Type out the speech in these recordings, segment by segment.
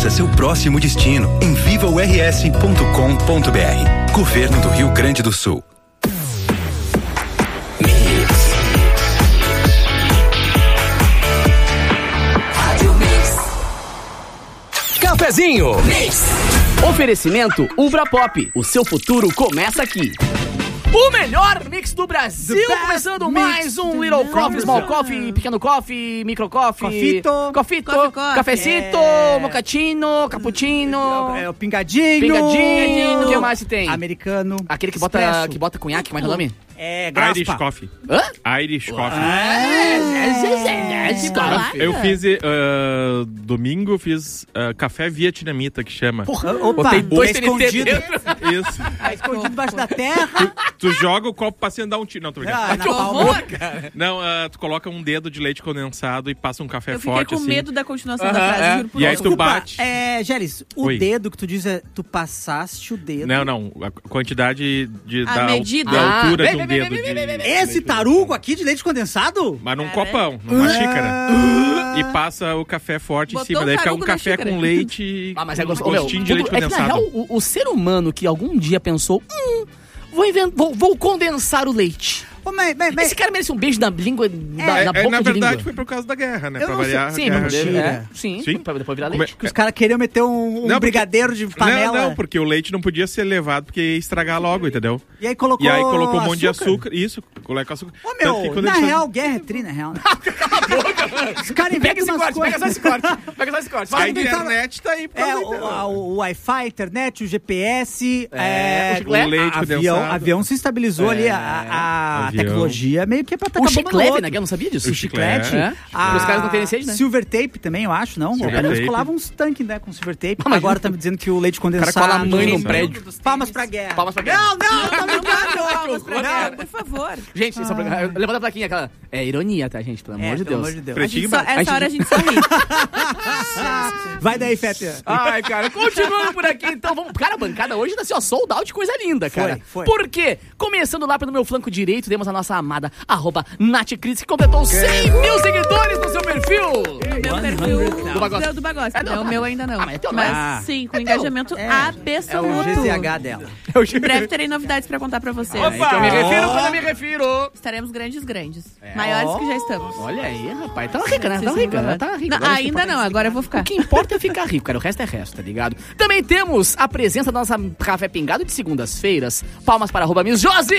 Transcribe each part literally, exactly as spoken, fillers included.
Conheça seu próximo destino em viva u r s ponto com ponto b r. Governo do Rio Grande do Sul. Cafezinho. Mix. Oferecimento Ubra Pop. O seu futuro começa aqui. O melhor mix do Brasil, começando mais um Little Coffee, Small Coffee, Pequeno Coffee, Micro Coffee, Cofito, Cofito, coffee, coffee. Cafecito, É. Mocatino, Cappuccino, É o pingadinho. Pingadinho, o que mais tem? Americano. Aquele que bota, Expresso. que bota cunhaque, como é que é o nome? É, graspa. Irish Coffee. Hã? Irish Coffee. Eu Eu fiz, uh, domingo, eu fiz uh, café vietnamita, que chama. Porra, Opa, botei dois é T N T escondido. dentro. Isso. Tá escondido debaixo da terra. Tu joga o copo pra você dar um tiro. Não, tô brincando. Ah, na palma. Não, uh, tu coloca um dedo de leite condensado e passa um café Eu fiquei forte, com assim. medo da continuação Aham, da frase, é. juro por E aí Deus. tu Desculpa, bate. é, Gélis, o Oi. dedo que tu diz é, tu passaste o dedo. Não, não. A quantidade de, A da, medida. da Ah, altura vem, de um vem, dedo vem, vem, vem, de... vem, Esse leite tarugo aqui de leite condensado? Mas num Cara. copão, numa xícara. Ah. E passa o café forte Botou em cima. um Daí fica um tarugo na café xícara. com leite e Ah, mas é com gostoso. Meu, gostinho de leite tudo- é que, na condensado. real, o, o ser humano que algum dia pensou, hum, vou, inventar, vou, vou condensar o leite. Ô, mas, mas, mas, Esse cara merece um beijo na língua, na, É, na é, boca na de verdade língua. foi por causa da guerra, né? Eu pra não sei. variar. Sim, a guerra mas Mentira. é, sim, Sim. pra depois virar Como é- leite. os caras queriam meter um, um Não, porque- brigadeiro de panela. Não, não, porque o leite não podia ser levado porque ia estragar logo, entendeu? E aí colocou E aí colocou um monte de açúcar. Isso, colocou açúcar. Ô, Tanto que meu, quando na eles real, guerra é tri, na real. Né? Os caras Pega inventam esse umas corte, pega só coisas. esse corte. Pega só esse corte. A Vai, internet tá aí por É, causa o, da- a- o Wi-Fi, a internet, o G P S, É, é, o chiclete. o leite a- avião, condensado. avião se estabilizou ali, a, a Avião. tecnologia meio que é pra estar O acabando no chiclete, outro. né? Que eu não sabia disso. O chiclete. É. A Os caras não terem sede, né? Silver tape também, eu acho, não? Silver Pelo menos tape. colavam uns tanques, né, com silver tape. Mas Agora tá me dizendo que o leite O cara condensado... cola a mãe num Sim. prédio. Palmas pra guerra. Palmas pra guerra. Não, não, tá brincando. Palmas pra guerra, por favor. Gente, só pra... levanta a plaquinha, aquela... É ironia, tá, gente? Pelo amor É, de pelo Deus. amor de Deus. A gente Pretinho só, básico. essa A hora a gente- gente só ri. Vai daí, Fete. Ai, cara, continuando por aqui, então vamos... Cara, a bancada hoje tá assim, ó, sold out de coisa linda, cara. Foi, foi. Por quê? Começando lá pelo meu flanco direito, temos a nossa amada arroba Nath Cris, que completou cem mil seguidores no seu perfil. Meu perfil Do Bagossi. do, do Bagossi. É, não, não, o tá. meu ainda não. Ah, mas é teu, mas né? sim, com É teu. engajamento É. É o absoluto. G Z H dela. Em breve terei novidades pra contar pra vocês. Opa! Então eu me refiro quando eu me refiro. Estaremos grandes, grandes. Maiores que já estamos. Olha aí, rapaz. Tá rica, né? Vocês Tá se rica, né? envolveram. Tá rica. Não, Agora ainda não, agora eu vou ficar. O que importa é ficar rico, cara. O resto é resto, tá ligado? Também temos a presença da nossa Café Pingado de segundas-feiras. Palmas para arroba Miss Josi!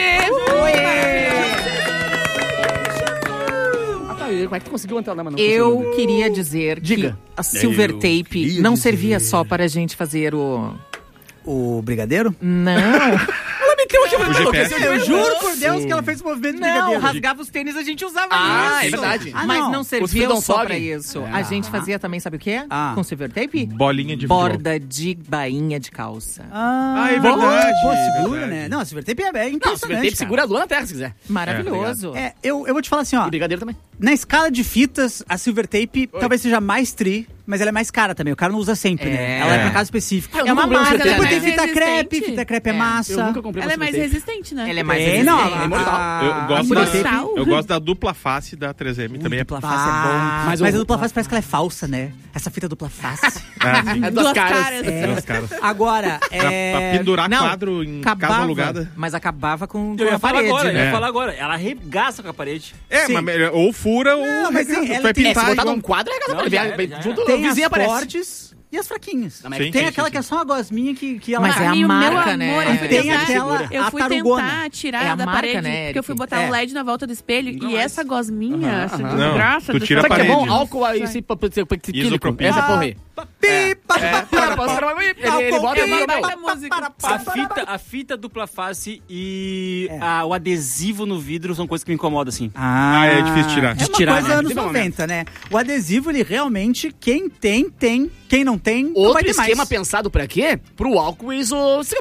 Ah, tá, como é que tu conseguiu entrar na mano? Eu queria dizer Diga. que a Silver Eu Tape queria não dizer. servia só para a gente fazer o... O brigadeiro? Não, Ela meteu aqui, O G P S. Eu juro por Deus que ela fez esse movimento de não, brigadeiro. rasgava os tênis, a gente usava Ah, isso. é verdade. Ah, Mas não. não, Os servia fios não só sobem? para isso. É. A gente fazia também, sabe o quê? Ah. Com Silver Tape? Bolinha de Borda de bainha de calça. Ah, Ah, é verdade, Pô, é segura, verdade. né? Não, a silver tape é, é Não, se impressionante, tape cara. segura a lua na terra, se quiser. Maravilhoso. É, eu, eu vou te falar assim, ó. E brigadeiro também. Na escala de fitas, a silver tape talvez seja mais tri, mas ela é mais cara também. O cara não usa sempre, né? É. Ela é pra caso específico. Ah, eu É uma nunca comprei um marca, C T, Depois né? tem fita Resistente. crepe, fita crepe é, É. massa. Eu nunca comprei Ela é uma mais C T. resistente, né? Ela é mais É, resistente. não, É a, imortal. a, Eu a gosto, silver da, tape- Imortal. eu gosto da dupla face da três M também. É... Dupla face é bom. Mas Mas, o- a dupla face parece que ela é falsa, né? Essa fita dupla face. Ah, sim. É duas Duas caras. caras. É. Duas caras. Agora, Pra, é... pra pendurar Não, quadro em casa acabava, alugada. mas acabava com, com Eu ia a falar parede, agora, eu né? ia É. falar agora. Ela arregaça com a parede. É, Sim. mas melhor- ou fura ou Não, mas arregaça. ela Tu vai tem- É, se pintar botar igual- num quadro, é casa Não, pra já ver. era, já era. Junto, Tem o as vizinho aparece. fortes e as fraquinhas. Não, mas Sim, Tem sim, aquela sim, que é só uma gosminha que, que ela... Mas é a Ai, o marca, meu amor, né? eu fui Tem tentar- aquela- Eu a fui tarugona. tentar tirar É a da marca, parede, né, porque eu fui Eric? botar É. um L E D na volta do espelho e essa gosminha, essa aham. Não, desgraça tu do tira a Sabe o que é bom? parede. Álcool aí, esse químico. Isopropílico. Essa é porra aí. Pi, pa, pa, pa, pa, pa. Ele, ele bota É uma ali, baita meu. música. A fita, a fita dupla face e É. a- o adesivo no vidro são coisas que me incomodam, assim. Ah, é difícil tirar. É uma tirar, coisa né? anos Teve um noventa, né? O adesivo, ele realmente, quem tem, tem. Quem não tem, não vai Outro ter mais. esquema pensado pra quê? Pro álcool iso...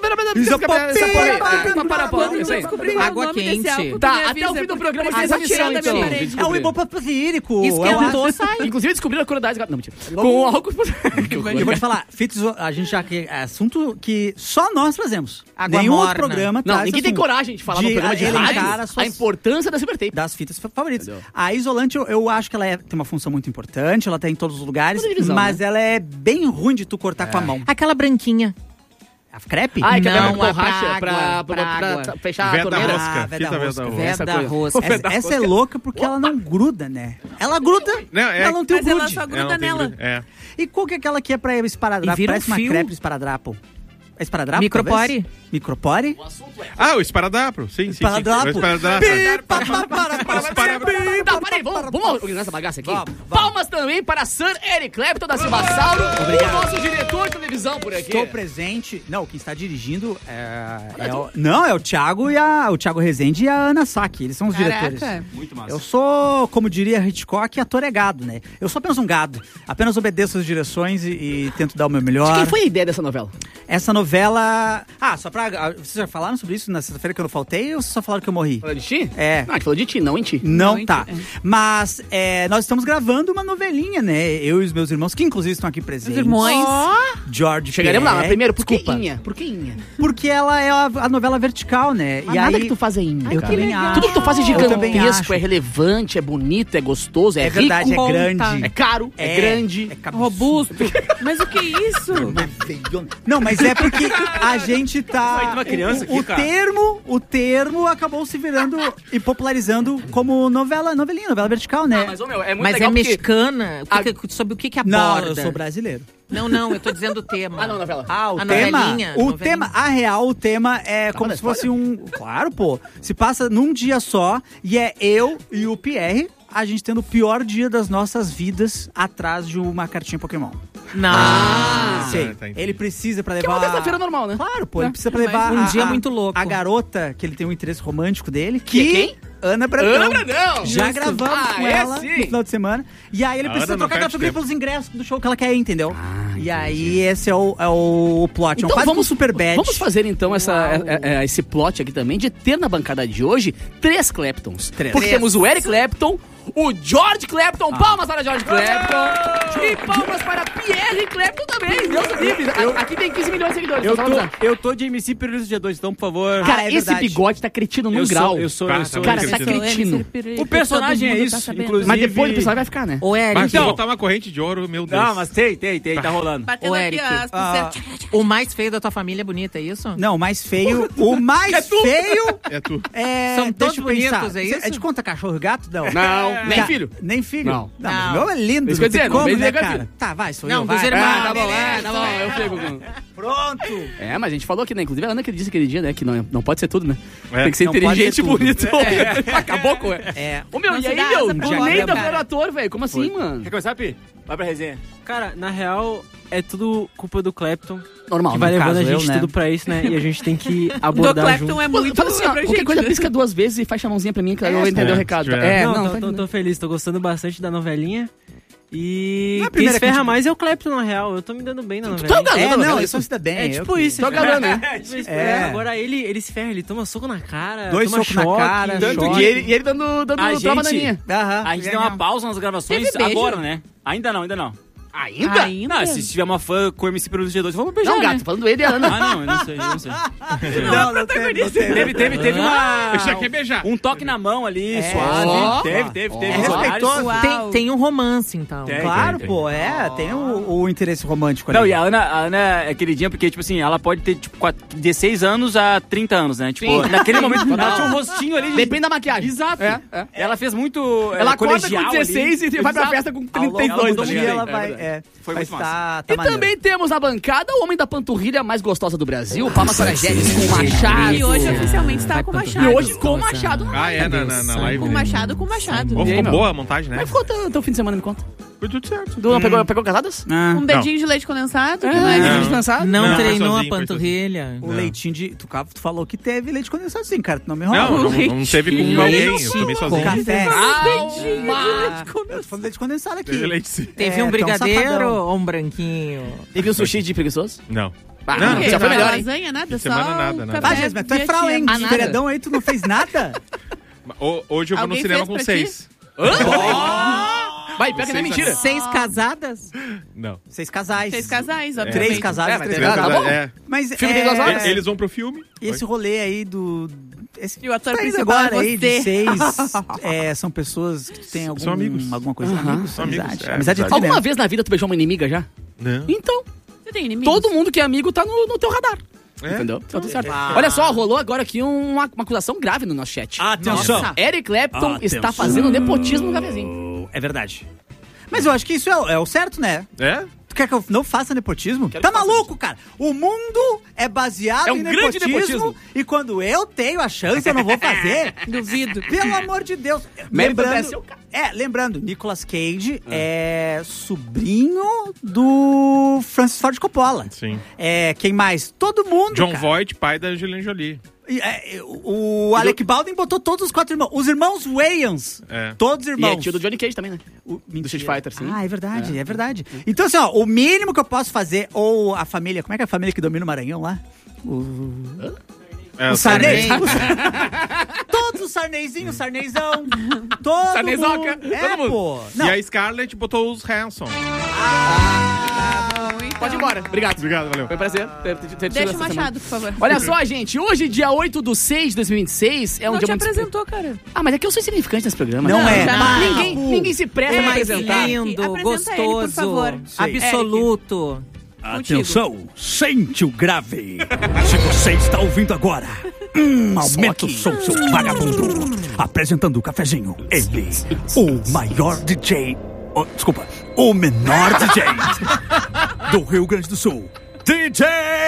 Água O nome desse quente. álcool, Tá, tu me até avisa, o fim do porque programa eu vocês preciso tirar avisam, da minha então. parede. É o ibopropírico. Esquentou, É o- sai. Inclusive descobriram a crueldade... Não, mentira. Com álcool... Eu vou te falar, fita iso- a gente já que é assunto que só nós fazemos. Água Nenhum morna. outro programa Não, traz ninguém tem assunto. coragem de falar no De programa de elencar rádio as suas- a importância da Silver Tape. Das fitas favoritas. Entendeu? A isolante, eu, eu acho que ela é- tem uma função muito importante, ela tá em todos os lugares, Toda divisão, mas né? ela é bem ruim de tu cortar com a mão. Aquela branquinha. A crepe? Ai, que é Não, pra é pra borracha, água, pra, pra, pra pra- água. pra fechar a Veda torneira. rosca. Ah, veda Fita veda rosca. rosca. Essa Veda coisa. rosca. Essa, essa é louca porque ela não gruda, né? Ela gruda, Não, é- ela não tem o Mas ela grude. só É, não gruda tem nela. grude. É. E qual que é aquela que é pra esparadrapo? E vira um Parece uma fio. crepe de esparadrapo. É esparadrapo? Micropore. talvez? Micropore? Ah, o esparadrapo. Sim, sim, sim. Esparadrapo. O esparadrapo. Pi, pa, pa, para, para, para, para, Tá, peraí, vamos, vamos organizar essa bagaça aqui. Vamos, vamos. Palmas também para Sir Eric Clapton da Silvassauro, o nosso diretor de televisão por aqui. Estou presente. Não, quem está dirigindo é, é o, não, é o Thiago e a, o Thiago Rezende e a Ana Saki. Eles são os diretores. Caraca. Muito massa. Eu sou, como diria Hitchcock, ator é gado, né? Eu sou apenas um gado. Apenas obedeço as direções e, e tento dar o meu melhor. De quem foi a ideia dessa novela? Essa novela... Ah, só pra... ah, Vocês já falaram sobre isso na sexta-feira que eu não faltei ou vocês só falaram que eu morri? Falou de ti? É. Não, a gente falou de ti, não em ti. Não, Não, tá. é. Mas é, nós estamos gravando uma novelinha, né? Eu e os meus irmãos, que inclusive estão aqui presentes. Os irmãos. George Chegaremos lá, mas Pierre. primeiro, por que Desculpa. Inha? Por que Inha? Porque ela é a, a novela vertical, né? Mas e nada aí, que tu faz é Inha, Eu cara. também acho. Tudo que tu faz é Eu também gigantesco, acho. é relevante, é bonito, é gostoso, é, É verdade, rico, é conta. grande. é caro, é, grande. É cabeçudo. Robusto. Mas o que é isso? Não, mas é porque a gente tá. Vai ter uma criança o, aqui, o cara. termo, o termo acabou se virando e popularizando como novela, novelinha, novela vertical, né? Ah, mas, ô, meu, é muito Mas legal é porque... mexicana? O que A- que- sobre o que que Não, aborda? eu sou brasileiro. Não, não, eu tô dizendo o tema. Ah, não, novela. Ah, o A tema. novelinha, O novelinha. tema, a real, o tema é como na se fosse um. Claro, pô. Se passa num dia só e é eu e o Pierre, a gente tendo o pior dia das nossas vidas atrás de uma cartinha Pokémon. Não. Ah, Sei. tá, entendi. Ele precisa pra Que é levar. uma terça-feira normal, né? Claro, pô, ele É, precisa pra mas levar. um a- dia a- muito louco. A garota, que ele tem um interesse romântico dele. Que Que. quem? Ana Brandão. Ana Brandão! Já Justo. gravamos Ah, com é ela sim. no final de semana. E aí ele A precisa Ana não trocar perde gratuito tempo. pelos ingressos do show que ela quer ir, entendeu? e aí esse é o, é o plot. é um Então quase vamos um super bad. Vamos fazer então essa, é, é, esse plot aqui também de ter na bancada de hoje três Claptons. Três. Porque Três. temos o Eric Clapton, o George Clapton, palmas para George Clapton e palmas para Pierre Clapton também. Deus do livre. A- Aqui tem quinze milhões de seguidores. Eu tá falando, tô, eu tô de M C Pirulito G dois, então, por favor. Cara, Ah, é esse verdade. bigode tá cretino num eu grau. sou, eu sou, Tá, eu sou. tá Cara, muito tá cretino. cretino. O personagem é isso, inclusive. Mas depois o pessoal vai ficar, né? Ô, Eric, Mas se Então- botar uma corrente de ouro, meu Deus. Não, mas tem, tem, tem, tá rolando. Batendo Ô, aqui, Eric, ó, as ah, pulseiras. o mais feio da tua família é bonita, é isso? Não, o mais feio. O mais É tu. feio É tu. é. São todos deixa eu pensar. bonitos, é isso? A gente conta cachorro e gato? Não. Não, nem Ca- filho. Nem filho? Não. mas Não. o meu é lindo. Isso que eu ia não tem dizer, não como, vem né, dizer que é cara? filho. Tá, vai, sou Não, eu. dos vai. irmãos. Ah, tá bom, beleza. é, tá bom, eu fico com... Pronto. É, mas a gente falou aqui, né? Inclusive a Ana que disse aquele dia, né? Que não, não pode ser tudo, né? É. Tem que ser Não pode inteligente ser e tudo. bonito. Acabou com é. É. Ô, meu, Não e se aí, dá meu? essa O bola, Ney da cara. melhor ator, velho. Como assim, mano? Quer começar, Pi? Vai pra resenha. Cara, na real, é tudo culpa do Clapton, Normal, que né? vai levando caso, a eu, gente né? tudo pra isso, né? E a gente tem que O do abordar junto. Clapton é Pô, muito fala assim, ó, pra qualquer gente, coisa né? pisca duas vezes e faz a mãozinha pra mim que eu vou entender é, o recado. se tiver. É, não, não, tô, tá tô, entendendo. tô feliz, tô gostando bastante da novelinha. E Não é a quem primeira se que a ferra gente- mais é o Clapton, na real. Eu tô me dando bem na tá novelinha. galã, É, novela, não, isso. isso se dá bem. É eu tipo que- isso. Tô cara. galã, né? É. Agora ele, ele se ferra, ele toma soco na cara, Dois toma socos na choque. cara, Tanto choque. e ele, e ele dando, dando A prova na gente- linha. Aham. A gente deu uma pausa nas gravações Teve beijo? agora, né? Ainda não, ainda não. Ainda? Ainda? Não, se tiver uma fã com o M C Pirulito G dois, vamos beijar, Não, né? gato, tô falando ele e a Ana. Ah, não, eu não sei, eu não sei. Não, não teve, não teve. Teve, teve, teve uma... Eu já quer beijar. Um toque na mão ali, É. suave. Ó. Teve, teve, teve. É Vários. respeitoso. Uau. Tem, tem um romance, então. Tem. Claro, tem. pô, é, tem o, o interesse romântico ali. Não, e a Ana, a Ana é queridinha porque, tipo assim, ela pode ter, tipo, quatro- dezesseis anos a trinta anos, né? Tipo, Sim. naquele momento, ela tinha um rostinho ali. de- Depende da maquiagem. Exato. É, é. Ela fez muito Ela é, acorda colegial com dezesseis ali. e vai pra Exato. festa com Ao trinta e longo dois, do tá dia ligado? ela É vai, verdade. é, Foi mas muito tá, tá E maneiro. também temos na bancada o homem da panturrilha mais gostosa do Brasil, Palmas para Gélis com Machado. E hoje oficialmente está com o E Machado. hoje com o Machado na Ah, live. é, na, na, na live. Com o né? Machado, com o Machado. Pô, E aí, ficou meu? boa a montagem, né? Como é que ficou teu, teu fim de semana, me conta? Foi tudo certo. Tu não pegou, pegou casadas? Ah, Um dedinho de leite condensado. que É, mais? a gente pensar? Não, Não, foi treinou sozinho, a foi panturrilha. o Não. leitinho de... Tu, tu falou que teve leite condensado sim, cara, tu não me enrola. Não, não, não teve com alguém, eu tomei Com sozinho. café. Calma! Eu tô falando leite condensado aqui. Teve leite sim. Teve É, um tu é um brigadeiro safadão. ou um branquinho? Teve um sushi de preguiçoso? Não. Ah, Não, não, não, já foi não. melhor, hein? Lasanha, nada, Essa só semana nada, um nada. café Ah, gente, mas tu é frau, hein? vietnamita. De nada. feriadão aí, tu não fez nada? Ho- Hoje eu vou Alguém no cinema fez com pra seis. Vai, pega, não é mentira. Seis casadas? Não. Seis casais. Seis casais, obviamente. Três casais, É, mas três tem- casais. tá bom. É. Mas Filme é, tem duas horas? é, Eles vão pro filme. esse rolê aí do... Esse, E o ator tá indo principal agora é aí de você. seis é, são pessoas que têm algum, São amigos. alguma coisa. Aham. Amigos, São amigos, amizade. é, amizade é amizade. Alguma tudo vez na vida tu beijou uma inimiga já? Não. Então, Você tem inimigos? todo mundo que é amigo tá no, no teu radar. É? Entendeu? Tá tudo certo. Ah. Olha só, rolou agora aqui uma, uma acusação grave no nosso chat. Atenção. Nossa. Eric Clapton Atenção. está fazendo nepotismo no cafezinho. mesmo. É verdade. Mas eu acho que isso é, é o certo, né? É? Tu quer que eu não faça nepotismo? Quero Tá que faça maluco, cara? O mundo é baseado É um em grande nepotismo, nepotismo. e quando eu tenho a chance, eu não vou fazer. Duvido. Pelo amor de Deus. Mérito é Lembrando, seu, cara. é, lembrando, Nicolas Cage é sobrinho do Francis Ford Coppola. Sim. É, quem mais? Todo mundo, John cara. Voight, pai da Angelina Jolie. E, é, o o Alec Baldwin botou todos os quatro irmãos. Os irmãos Wayans. É. Todos E é irmãos. tio do Johnny Cage também, né? O, Do Street Fighter, sim. Ah, é verdade, é. verdade. Então, assim, ó, o mínimo que eu posso fazer, ou a família, como é que é a família que domina o Maranhão lá? O, É, o Sarney. Sarney. Os- Todos os Sarneyzinhos, Sarneyzão. Todo Sarneyzoca, mundo. É, todo mundo. pô. Não, E a Scarlett botou os Hanson. Pode ir embora. Obrigado. Obrigado, valeu. Foi um prazer ter, ter, ter tido Deixa essa o Machado, semana. por favor. Olha só, gente. Hoje, dia oito de seis de dois mil e vinte e seis, é um Não dia te muito... apresentou, cara. Ah, mas é que eu sou insignificante nesse programa. Não cara. é. já. Pá, Ninguém, pô. ninguém se presta É a mais apresentar. lindo, Apresenta gostoso, ele, por favor. absoluto. Atenção, sente o grave. Se você está ouvindo agora, hum, aumenta o som, seu vagabundo. Apresentando o cafezinho, ele, o maior D J, oh, desculpa, o menor D J do Rio Grande do Sul, D J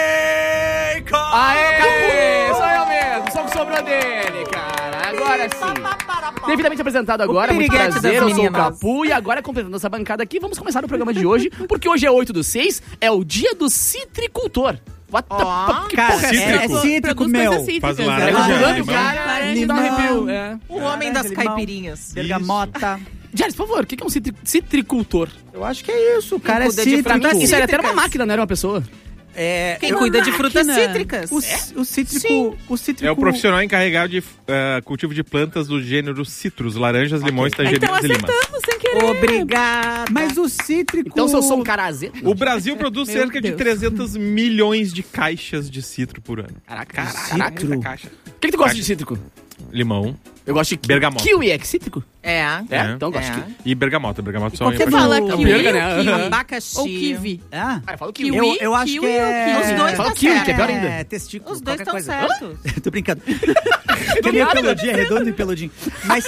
Capu. Aê! Sou eu mesmo, sou o que sobrou dele, cara. Agora sim. Devidamente apresentado agora, muito piriguete prazer, das eu sou o meninas. Capu. E agora, completando essa bancada aqui, vamos começar o programa de hoje, porque hoje é oito do seis, é o dia do citricultor. What the fuck? Que Cara, porra é é, é essa? cítrico, Produz meu. coisas cítricas, Faz né? laranja, É Laranja, ajudando o limão. cara, Laranja, me dá um limão. arrepio. É. O homem das limão. caipirinhas. Bergamota. Jares, por favor, o que que é um citri- citricultor? Eu acho que é isso, o cara é cuida de cítrico. frutas Isso era até cítricas. uma máquina, não era uma pessoa? É, Quem eu- cuida de frutas máquina. cítricas. O, c- o cítrico, o cítrico... É o profissional encarregado de eh, cultivo de plantas do gênero citros, laranjas, limões, tangerinas Então e limas. acertamos sem querer. Obrigada. Mas o cítrico... Então, se eu sou um cara azedo... O Brasil produz Meu cerca de Deus. trezentos milhões de caixas de citro por ano. Caraca, Caraca. caraca. Muita caixa. O que, que tu gosta de cítrico? Limão Eu gosto de Bergamota. kiwi, é que cítrico? É. É? É. Então eu gosto É. de kiwi. e bergamota. Bergamota só Você em fala o- kiwi Berga, ou né? kiwi? Abacaxi. Ou kiwi? Ah, Ah, eu falo kiwi. Kiwi? eu, eu acho Kiwi que é... ou Os dois Fala tá kiwi, certo. que é pior ainda. É, testículo, Os dois qualquer estão coisa. certos. Tô brincando. Que é meio nada. peludinho, é redondo e peludinho. Mas,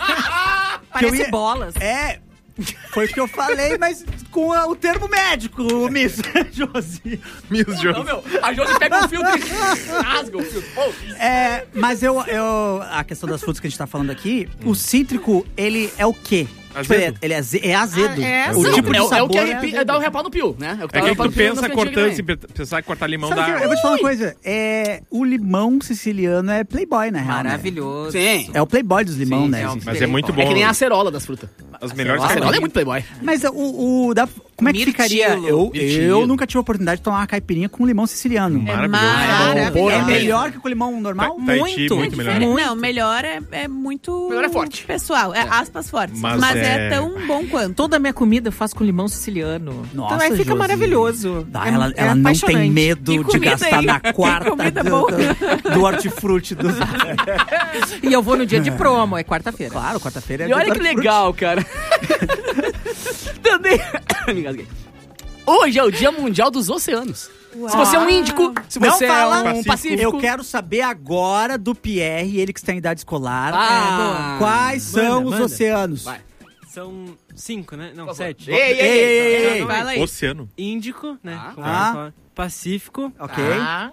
Parece ia- bolas. é... Foi o que eu falei, mas com a- o termo médico, Miss Josi. Miss Não, Jones. meu, a Josi pega um filtro e rasga o filtro. Pô, É, mas eu, eu... A questão das frutas que a gente tá falando aqui, o cítrico, ele é o quê? Tipo, ele é, Azedo. ele é, aze- é azedo. Ah, é o azedo. tipo de é, o- é o que sabor arrepi- azedo. dá o repau no pio, né? É o que É dá o que repau tu no pio pensa nas cortando, cantigas se também. pe- pensar em cortar limão Sabe dá... que eu vou te falar uma coisa, é, o limão siciliano é playboy, na real, né? Maravilhoso. Sim. É o playboy dos limão, Sim, né? é um- gente? Mas é muito bom. É que nem a acerola das frutas. As melhores A acerola é caixas. muito playboy. Mas o, o da, como é que Mirtilo. ficaria? Eu, Mirtilo. eu nunca tive a oportunidade de tomar uma caipirinha com limão siciliano. Maravilhoso. maravilhoso. Porra, É bem. melhor que com limão normal? Tá- Tahiti, Muito. muito melhor. Muito. Não, melhor é, é muito... Melhor é forte. Pessoal, é, aspas fortes. Mas Mas, é... é- tão bom quanto. Toda a minha comida eu faço com limão siciliano. Nossa, então aí fica Josi. maravilhoso. Ah, É- ela é ela não tem apaixonante. medo E de comida gastar aí? na quarta Comida do, boa. do, do hortifruti. Do... E eu vou no dia de promo, é quarta-feira. Claro, quarta-feira é E olha do que hortifruti. legal, cara. Também. Me engasguei. Hoje é o Dia Mundial dos Oceanos. Se você é um índico, se Não você fala. é um Pacífico. pacífico. Eu quero saber agora do Pierre, ele que está em idade escolar, Ah, quais são Manda, os manda. oceanos? Vai. São cinco, né? Não, Por favor. sete. Ei, ei, ei, ei, ei. Fala aí. Oceano. Índico, né? Ah. Como Ah. eu falo. Pacífico, Ok. Ah,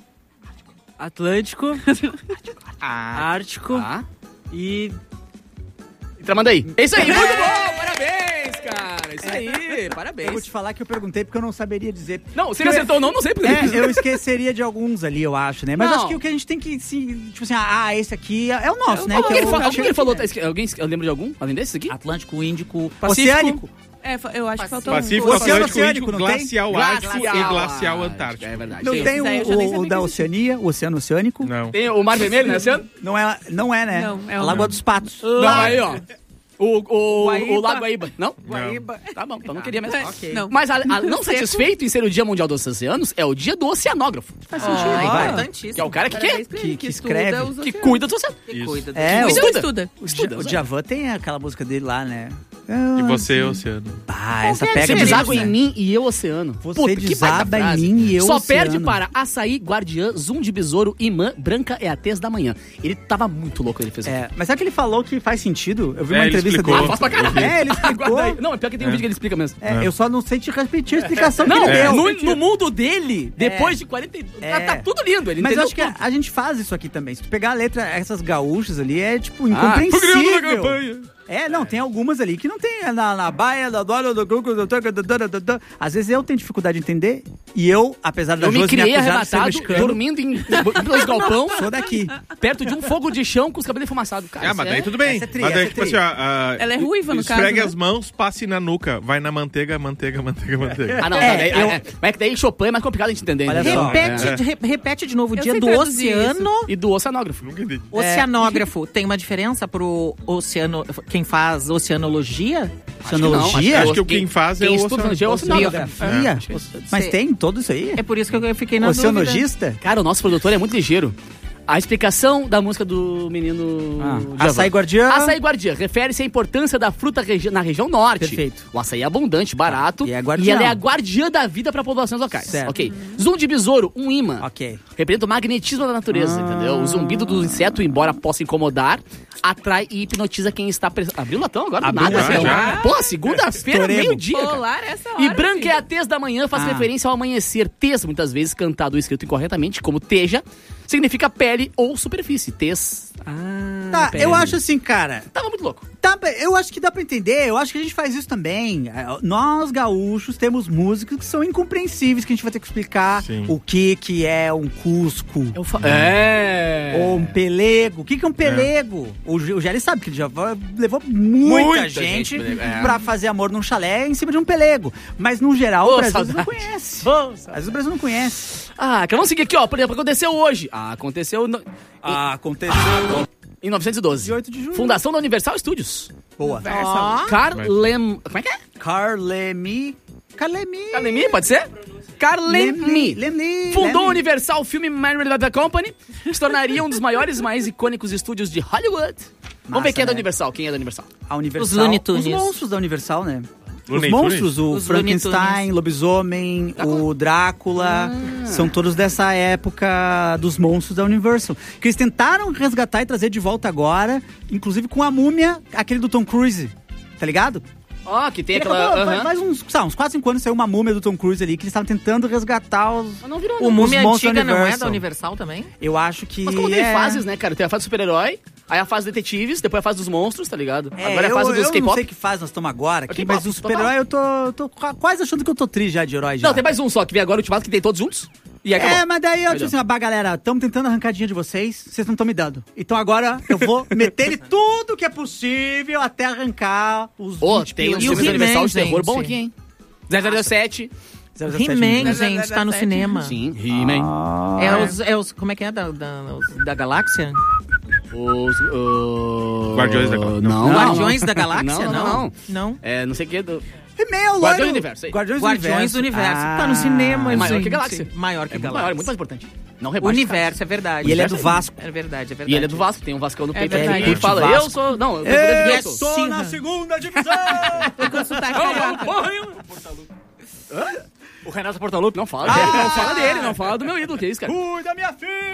Atlântico, ah. Ártico Ah. e... Então manda aí. É isso aí, muito bom. Parabéns, cara. Isso aí, Eu vou parabéns. te falar que eu perguntei porque eu não saberia dizer. Não, se ele acertou ou não, não sei porque. É, eu esqueceria de alguns ali, eu acho, né? Mas Não. acho que o que a gente tem que, se, tipo assim, ah, esse aqui é, é o nosso, né? Alguém Que é ele o- falou, alguém chega ele falou aqui, tá, alguém lembra de algum, além desses aqui? Atlântico, Índico, Pacífico. Oceânico. É, fa- eu acho que faltou Pacífico, um. Oceano Atlântico, Oceânico, Índico, não tem? Glacial Ártico e Glacial Antártico. É verdade. Não Tem- tem esses aí eu já o, nem o, sabia da que Oceania, o Oceano Oceânico. Não. Tem o Mar Vermelho, né, Oceano? Não é, não é, né? Não, é a o- Lagoa dos Patos. Não, aí, ó. O, o, Guaíba. o Lago Guaíba. Não? Guaíba. Tá bom, então não queria mesmo. Ok. Não. Mas a, a- não Seco. satisfeito em ser o Dia Mundial dos Oceanos, é o dia do oceanógrafo. Faz sentido. Ah, vai. importantíssimo. Que é o cara que, Parabéns que, pra ele, que estuda escreve, os que oceanos. cuida do oceano. Que cuida do- É, Que o, estuda. Estuda. Estuda. o Djavan tem aquela música dele lá, né? E você, Oceano? Ah, essa Qualquer pega Você Pega deságua mesmo, em né? mim e eu oceano. Você Puta, que baita desaba em frase. mim e eu Só oceano. perde para açaí, guardiã, zoom de besouro, imã, branca é a tez da manhã. Ele tava muito louco, ele fez isso. É, mas sabe que ele falou que faz sentido? Eu vi É, uma ele entrevista explicou. dele. Ah, faz pra caralho. É, ele explicou. Aguarda aí. Não, é pior que tem um vídeo que ele explica mesmo. É, eu só não sei te repetir a explicação Não, que ele deu. no, no mundo dele, depois de quarenta e... É. Tá tudo lindo, ele Mas entendeu eu acho que tudo. a, a gente faz isso aqui também. Se tu pegar a letra, essas gaúchas ali, é tipo Ah, incompreensível. É, não, tem algumas ali que não tem é na, na baia, da dora, do Google, do do- do- do- do- do- às vezes eu tenho dificuldade de entender e eu, apesar da Eu me Josi me criei acusar de ser arrebatado, mexicano, dormindo em dois galpão, sou daqui. perto de um fogo de chão com os cabelos enfumaçados. Cara, Ah, mas isso daí tudo bem. essa é tri, mas daí, essa é tipo tri. assim, ó. ah, Ela é ruiva, no caso, Esfregue né? as mãos, passe na nuca. Vai na manteiga, manteiga, manteiga, manteiga. Ah, não, É, daí, eu- é, é que daí Chopin é mais complicado a gente entender. Olha entendeu? só. Repete, É. de- re- repete de novo o Eu dia sei do traduzir oceano. E do oceanógrafo. Nunca entendi. Oceanógrafo. Tem uma diferença pro oceano. Quem faz oceanologia? Oceanologia? Acho que o quem faz é quem o estuda oceano- oceanologia é o oceanógrafo. Biografia? É, acho que é isso. Mas Sei. tem todo isso aí? É por isso que eu fiquei na dúvida. Oceanogista? Cara, o nosso produtor é muito ligeiro. A explicação da música do menino... Ah, Djavan. açaí guardiã. Açaí guardiã. Refere-se à importância da fruta regi- na região norte. Perfeito. O açaí é abundante, barato. E é guardião. ela é a guardiã da vida para populações locais. Certo. Ok. Zoom de besouro, um imã. Ok. Representa o magnetismo da natureza, entendeu? O zumbido do inseto, embora possa incomodar, atrai e hipnotiza quem está preso. Abriu o latão agora do Abriu nada. já, assim, já. Pô, segunda-feira, Estouremos. meio-dia. cara. Polar essa hora. E branca filho. é a tez da manhã, faz Ah. referência ao amanhecer. Tez, muitas vezes cantado ou escrito incorretamente, como teja, significa pele ou superfície. Tez. Ah, Tá, pele. eu acho assim, cara. Tava muito louco. Tá, eu acho que dá pra entender, eu acho que a gente faz isso também. É, Nós, gaúchos, temos músicas que são incompreensíveis, que a gente vai ter que explicar Sim. o que que é um cusco, Eu fa... É. ou um pelego. O que que é um pelego? O, G- o Gelli sabe que ele já va- levou muita, Muita gente, gente, pelego, é. pra fazer amor num chalé em cima de um pelego. Mas, no geral, Ô, o Brasil não saudade. conhece. Ô, Às vezes o Brasil não conhece. Ah, que vamos seguir aqui, ó. Por exemplo, aconteceu hoje. Ah, aconteceu no... Ah, aconteceu. em novecentos e doze. dezoito de junho. Fundação da Universal Studios. Boa. Carlem... Como é que é? Carlemi. Carlemi. Carlemi, pode ser? Carlemi. Lemli. Fundou a Lemli. Universal Film Management Company, que se tornaria um dos maiores e mais icônicos estúdios de Hollywood. Vamos ver quem é da né? Universal. Quem é da Universal? A Universal. Os Looney Tunes. Os monstros da Universal, né? Looney Os monstros, Tunes? o Os Looney Frankenstein, Tunes. Lobisomem, o Drácula, são todos dessa época dos monstros da Universal. Que eles tentaram resgatar e trazer de volta agora, inclusive com a múmia, aquele do Tom Cruise, tá ligado? Ó, que tem Ele aquela... acabou, aham. faz uns, sabe, uns quatro, cinco anos saiu uma múmia do Tom Cruise ali, que eles estavam tentando resgatar os... Mas não virou O não. Múmia Os monstros Antiga não é Universal. da Universal também? Eu acho que... Mas como tem é... fases, né, cara? Tem a fase do super-herói, aí a fase dos detetives, depois a fase dos monstros, tá ligado? É, Agora é a eu, fase dos eu não sei K-pop. que fase nós estamos agora aqui, K-pop, mas o super-herói eu tô, eu tô qua- quase achando que eu tô tri já de herói já. Não, tem mais um só, que vem agora o Ultimato, que tem todos juntos. E acabou. É, mas daí eu Aí disse não. assim, bah, galera, estamos tentando arrancar dinheiro de vocês, vocês não estão me dando. Então agora eu vou meter ele tudo que é possível até arrancar os Ô, vinte tem um pilas. E o filme da Universal de He-Man, terror bom gente? aqui, hein? zero zero sete. zero zero sete He-Man, milhões. gente, tá no cinema. Sim, He-Man. É os, é os. Como é que é? Da, da, os- da Galáxia? Os... uh, Guardiões da Galáxia. Não, não. Guardiões da Galáxia? Não, não, não. Não. É, não sei o que... Do... He-Man é o Guardiões loiro- do Universo, aí. Guardiões, Guardiões do Universo. Tá no cinema, É maior gente. que Galáxia. Maior que É muito Galáxia. maior, é muito mais importante. Não rebaixa. Universo, é verdade. E ele é do Vasco. É verdade, é verdade. E ele é do Vasco, tem um Vascão no É peito. verdade. Ele fala, Vasco. eu sou... Não, eu sou... Eu eu sou... sou na segunda divisão! Com sotaque Não, não, carioca. porra, eu... Hã? O Renato Portaluppi não fala dele, não fala dele, não fala do meu ídolo, que é isso, cara? Cuida, minha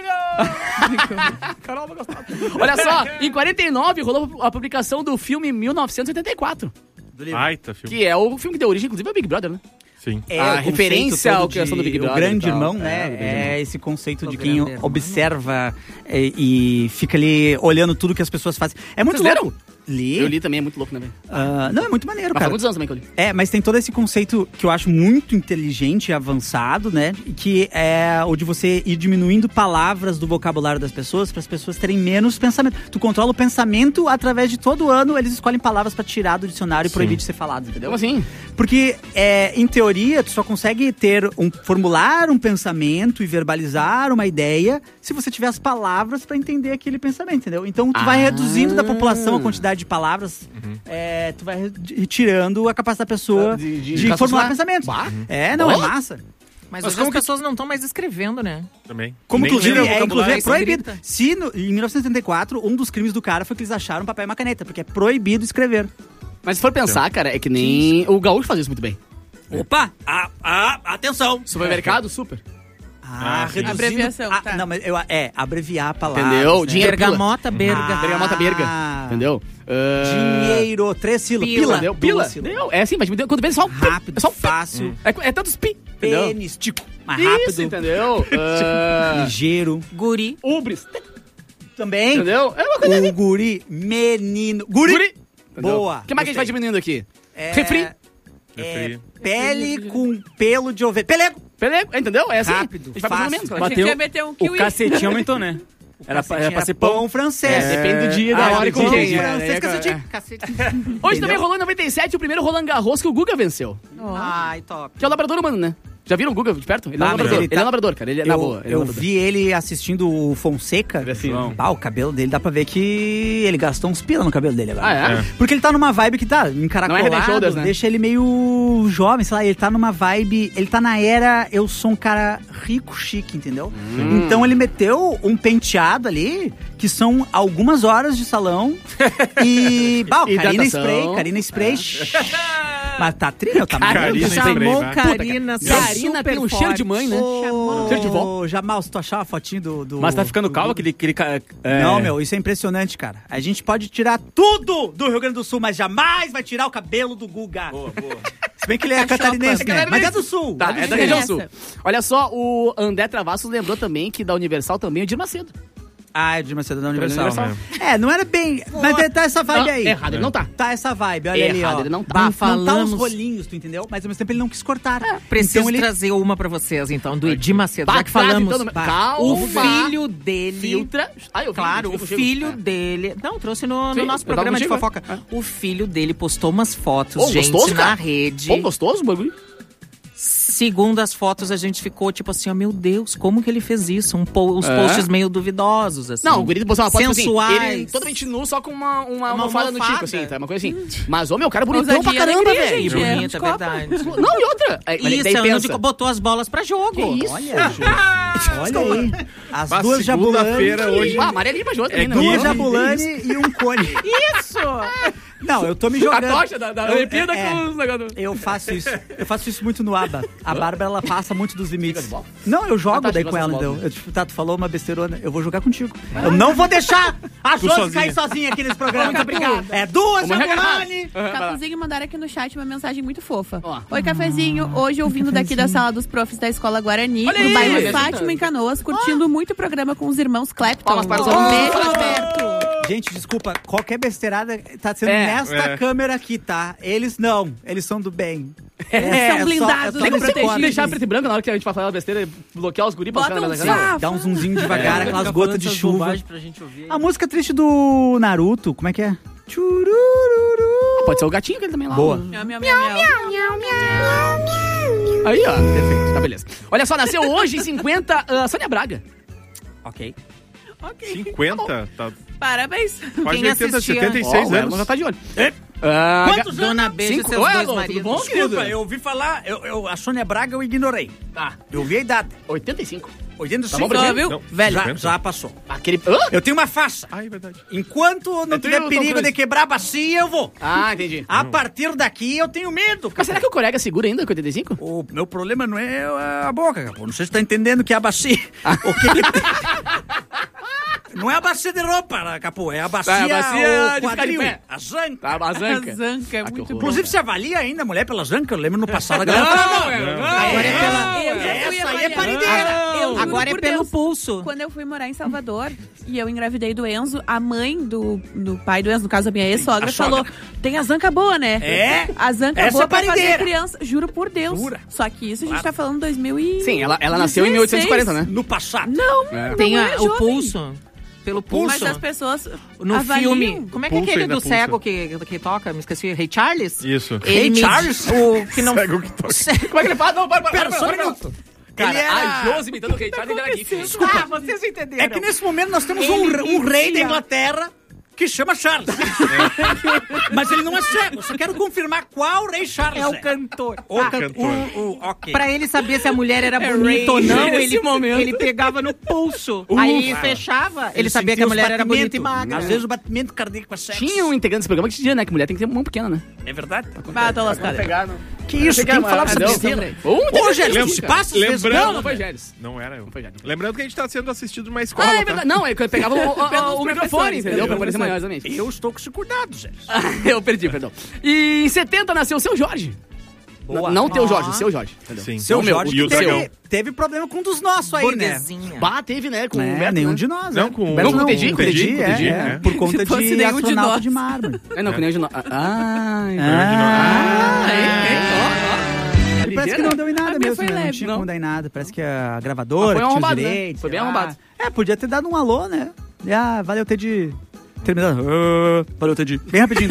filha! Carol vai gostar. Olha só, em quarenta e nove rolou a publicação do filme mil novecentos e oitenta e quatro, Baita filme. que é o filme que deu origem, inclusive, ao Big Brother, né? Sim. É, A o conceito referência todo ao criação do Big Brother O grande e tal. irmão, É, né? o grande É, irmão. esse conceito de O quem grande irmão. observa é, e fica ali olhando tudo que as pessoas fazem. É muito Vocês louco. Li? Eu li também, é muito louco, né, velho? Ah, não, é muito maneiro, Mas cara. faz muitos anos também que eu li. É, mas tem todo esse conceito que eu acho muito inteligente e avançado, né? Que é o de você ir diminuindo palavras do vocabulário das pessoas para as pessoas terem menos pensamento. Tu controla o pensamento através de todo ano, eles escolhem palavras para tirar do dicionário e proibir de ser falado, entendeu? Como assim? Porque, é, em teoria, tu só consegue ter um, formular um pensamento e verbalizar uma ideia se você tiver as palavras para entender aquele pensamento, entendeu? Então, tu vai Ah. reduzindo da população a quantidade quantidade de palavras, é, tu vai retirando a capacidade da pessoa De- de, de formular raciocinar. pensamentos. Bah. É, não, é Ó. massa. Mas, Mas hoje como as que- pessoas não estão mais escrevendo, né? Também. Como Nem inclusive, lembro o é, inclusive é vocabulário. proibido. Grita. Se no- em mil novecentos e setenta e quatro, um dos crimes do cara foi que eles acharam um papel e uma caneta, porque é proibido escrever. Mas se for pensar, cara, é que nem o gaúcho faz isso muito bem. Opa! Ah, ah, atenção! Supermercado, super. Ah, Ah, sim. reduzindo... Abreviação, ah, tá. Não, mas eu, é, abreviar a palavra. Entendeu? Dinheiro. Bergamota, berga. Ah. Bergamota berga. Entendeu? Ah, Dinheiro, três sílabas. Pila. Pila. Entendeu? Pila. duas sílabas. Entendeu? É assim, mas quando vê só um pi. Rápido, É só um pi. fácil. É, é tantos pi. Entendeu? Pênis, tico. Mais Isso, rápido. entendeu? Ah, Ligeiro. Guri. ubris. Também. Entendeu? É uma coisa O guri, menino. Guri. Guri. Entendeu? Boa. O que mais que a gente vai diminuindo aqui? É, Refri. É, Refri. pele com pelo de ovelha. Pelego. Pelego, entendeu? É assim. Rápido, A gente vai fazendo fácil. menos, cara. Achei que ia meter um O kiwi. cacetinho aumentou, né? Era, pra- era pra ser pão. Pão francês. É, depende do dia, da Ah, hora e com pão quem. é, francês, é, cacetinho. é. Hoje também rolou em noventa e sete o primeiro Roland Garros que o Guga venceu. Ai, top. Que é o labrador humano, né? Já viram o Guga de perto? Ele é Ah, um mas labrador. ele Ele, tá- é um labrador, cara. Ele é na Eu, boa. ele é um eu labrador. vi ele assistindo o Fonseca. assim, Ah, o cabelo dele, dá pra ver que ele gastou uns pila no cabelo dele agora. Ah, é? Porque ele tá numa vibe que tá Não é Head and encaracolado, Shoulders, né? deixa ele meio jovem, sei lá, ele tá numa vibe, ele tá na era, eu sou um cara rico, chique, entendeu? Hum. Então ele meteu um penteado ali, que são algumas horas de salão, e, bah, o Karina Hidratação. Spray, Karina Spray, mas tá trilha, tá Karina maneiro. Spray. Chamou vai. Karina. Karina tem um cheiro de mãe, né? Ô, Cheiro de vó. Jamal, se tu achar uma fotinho do... do Mas tá ficando do- calmo aquele... aquele ca- é... Não, meu, isso é impressionante, cara. A gente pode tirar tudo do Rio Grande do Sul, mas jamais vai tirar o cabelo do Guga. Boa, boa. Se bem que ele é catarinense, né? Mas é do Sul. Tá, do é da Sul. região Essa. sul. Olha só, o André Travassos lembrou também que da Universal também o Edir Macedo. Ah, é de Macedo da Universal, Universal. É, não era bem... Mas tá essa vibe Ah, aí. errado, ele não tá. Tá essa vibe, olha ali, Errado, ó. ele não tá. Bah, não tá os Falamos. rolinhos, tu entendeu? Mas ao mesmo tempo ele não quis cortar. Preciso Então ele... trazer uma pra vocês, então, do Edir Macedo. Bah, Já que traz, falamos. então, Bah, calma. o filho dele. Filtra. Ah, eu vi, Claro, eu o vi contigo. filho É. dele. Não, trouxe no, no Sim, nosso eu programa tava de contigo, fofoca. é. O filho dele postou umas fotos, Ô, gente, gostoso, na cara. rede. Pô, gostoso o bagulho. Segundo as fotos, a gente ficou tipo assim, ó, meu Deus, como que ele fez isso? Um po- uns É. posts meio duvidosos, assim. Não, o guri postou uma foto tipo sensuais. assim, ele totalmente nu, só com uma, uma, Uma almofada no almofada. tico, assim, tá? Uma coisa assim. Mas, ô, meu, cara bonitão pra Ousadia e caramba, alegria, velho. gente. E É, bonita, de Copa. verdade. Não, e outra. Aí, Isso, daí é ano de, pensa. botou as bolas pra jogo. Que isso? Olha, gente. Olha aí. As Bah, duas Jabulani. segunda-feira hoje. Ah, Maria Lima junto É ainda. Duas né? Jabulani e um cone. Isso! Não, eu tô me A jogando. tocha da, da Eu- Olimpíada é, com os negócios. Eu faço isso. Eu faço isso muito no aba. A Bárbara, ela passa muito dos limites. de bola? Não, eu jogo Ah, tá, daí você com gosta ela, de bola, então. né? Eu, tipo, tá, tu falou uma besteirona. Eu vou jogar contigo. Eu não vou deixar a Tu Josi sozinha. cair sozinha aqui nesse programa. Muito obrigado. É duas, Uma Jabulani. Capuzinho mandaram aqui no chat uma mensagem muito fofa. Ó. Oi, cafezinho. Hoje ouvindo daqui da sala dos profs da Escola Guarani, Olha no aí, bairro olha aí. Fátima, em Canoas, curtindo muito o programa com os irmãos Clapton. Palmas para os Um alunos. beijo, Oh! Roberto. Gente, desculpa, qualquer besteirada tá sendo É, nesta é. câmera aqui, tá? Eles não, eles são do bem. São blindados, Tem como você protegidos. deixar preto e branco na hora que a gente vai falar besteira e bloquear os guris pra Bota ficar um na janela? zá. Dá uns zoomzinho devagar, aquelas Fica gotas falando de essas chuva. bobagens pra gente ouvir. A música triste do Naruto, como é que é? Churururu. Pode ser o gatinho que ele também lá. Boa. Miau, miau, miau, miau. Aí, ó. Perfeito. Tá, beleza. Olha só, nasceu hoje em cinquenta, a Sônia Braga. Ok. cinquenta? Tá Parabéns. quase Quem oitenta, assistia? setenta e Ó, seis o Elmo já anos. tá de olho. Ah, Quantos ga- Dona Beijo e Cinco? seus Ué, dois Alô, maridos. tudo bom, querido? Desculpa, eu ouvi falar, eu, eu- a Sônia Braga eu ignorei. Ah, Eu vi a idade. oitenta e cinco. oitenta e cinco. Tá bom pra Só, ti? viu? Não, Velho. Já, cinquenta. já passou. Aquele... Hã? Eu tenho uma faixa. Ah, é verdade. Enquanto não Eu tiver tenho perigo Tom de Cruise. quebrar a bacia, eu vou. Ah, entendi. A partir daqui eu tenho medo. Mas será que o Corega segura ainda com oitenta e cinco? O meu problema não é a boca, capô. Não sei se tá entendendo o que é a bacia. O que que... Não é a bacia de roupa, né, capô. É a bacia, É a bacia o de ficar de quadril, pé. a zanca. Tá, a zanca. A zanca é Ah, que muito horror. boa. Inclusive, você avalia ainda a mulher pela zanca? Eu lembro no passado. A Não, galera falava, não, "Não, não. Agora é pela- Eu já fui Essa aí é avaliar. parideira. Eu juro Agora é por pelo Deus. pulso. Quando eu fui morar em Salvador e eu engravidei do Enzo, a mãe do, do pai do Enzo, no caso a minha ex-sogra, a sogra. falou: tem a zanca boa, né? É? A zanca Essa boa é pra fazer parideira. criança. Juro por Deus. Jura? Só que isso a gente tá falando em dois mil e Sim, ela, ela nasceu em mil oitocentos e quarenta, né? No passado. Não, É. Tem não a- é o jovem. pulso. Pelo pulso. Mas as pessoas No avaliam. filme. Como é que é Pulso aquele ainda do pulsa. cego que, que toca? Me esqueci. Ray Charles? Isso. Ele Ray medi- Charles? O que não. Cego que toca. Como é que ele fala? Não, para, para, Pera, para, só um para, para. minuto. Cara, Ele era- a Josi imitando o Rei Charles ainda era gif. Ah, vocês entenderam. É que nesse momento nós temos Ele um, um rei da media. Inglaterra que chama Charles. Mas ele não é cego, eu só quero confirmar qual Rei Charles É o cantor. O Ah, can- o- o- ok. Pra ele saber se a mulher era É bonita ou rei não, nesse ele, momento. ele pegava no pulso. Ufa. Aí fechava, ele, sabia que sentia a os mulher era bonita e batimentos. magra. Às vezes o batimento cardíaco é sexo. Tinha um integrante desse programa que dizia, né? Que mulher tem que ter mão pequena, né? É verdade? Ah, tô lascada. Pegar, não. Que isso, quem falava essa Não, besteira? não. Um Ô, integrante Gélis, aqui, se cara. passa às vezes. Lembrando- Não, não foi Gélis. Não era eu. Foi Gélis. Lembrando que a gente tá sendo assistido numa escola, Ah, é tá? verdade. Não, é que eu pegava o, o- o- o microfone, professores, entendeu? Pra pelos parecer maior, exatamente. Eu estou com esse cuidado, Gélis. Eu perdi, perdão. E em setenta nasceu o Seu Jorge. Boa. Não teu Jorge, Ó. o Seu Jorge. Entendeu? Sim. Seu Não, meu, Jorge e o teve, dragão. teve problema com um dos nossos aí, né? Burguesinha. Bah, teve, né? Com o É, Beto, nenhum né? de nós. Não, né? com- Beto não, com o Teddy, com com o Teddy, é, com o Teddy, é, é. Por conta Se fosse de nenhum de astronauta nós. de mármore. É, não, com nenhum de nós. Ah, Ah, é, é, ó, ó. E parece que não deu em nada A minha mesmo, foi né? Não leve, tinha não. como dar em nada. Parece que a Ah, gravadora foi um tinha os arrombado, né? direitos. Foi sei bem lá. arrombado. É, podia ter dado um alô, né? E, ah, valeu, Teddy. Terminando. Ah, valeu, Teddy. Bem rapidinho.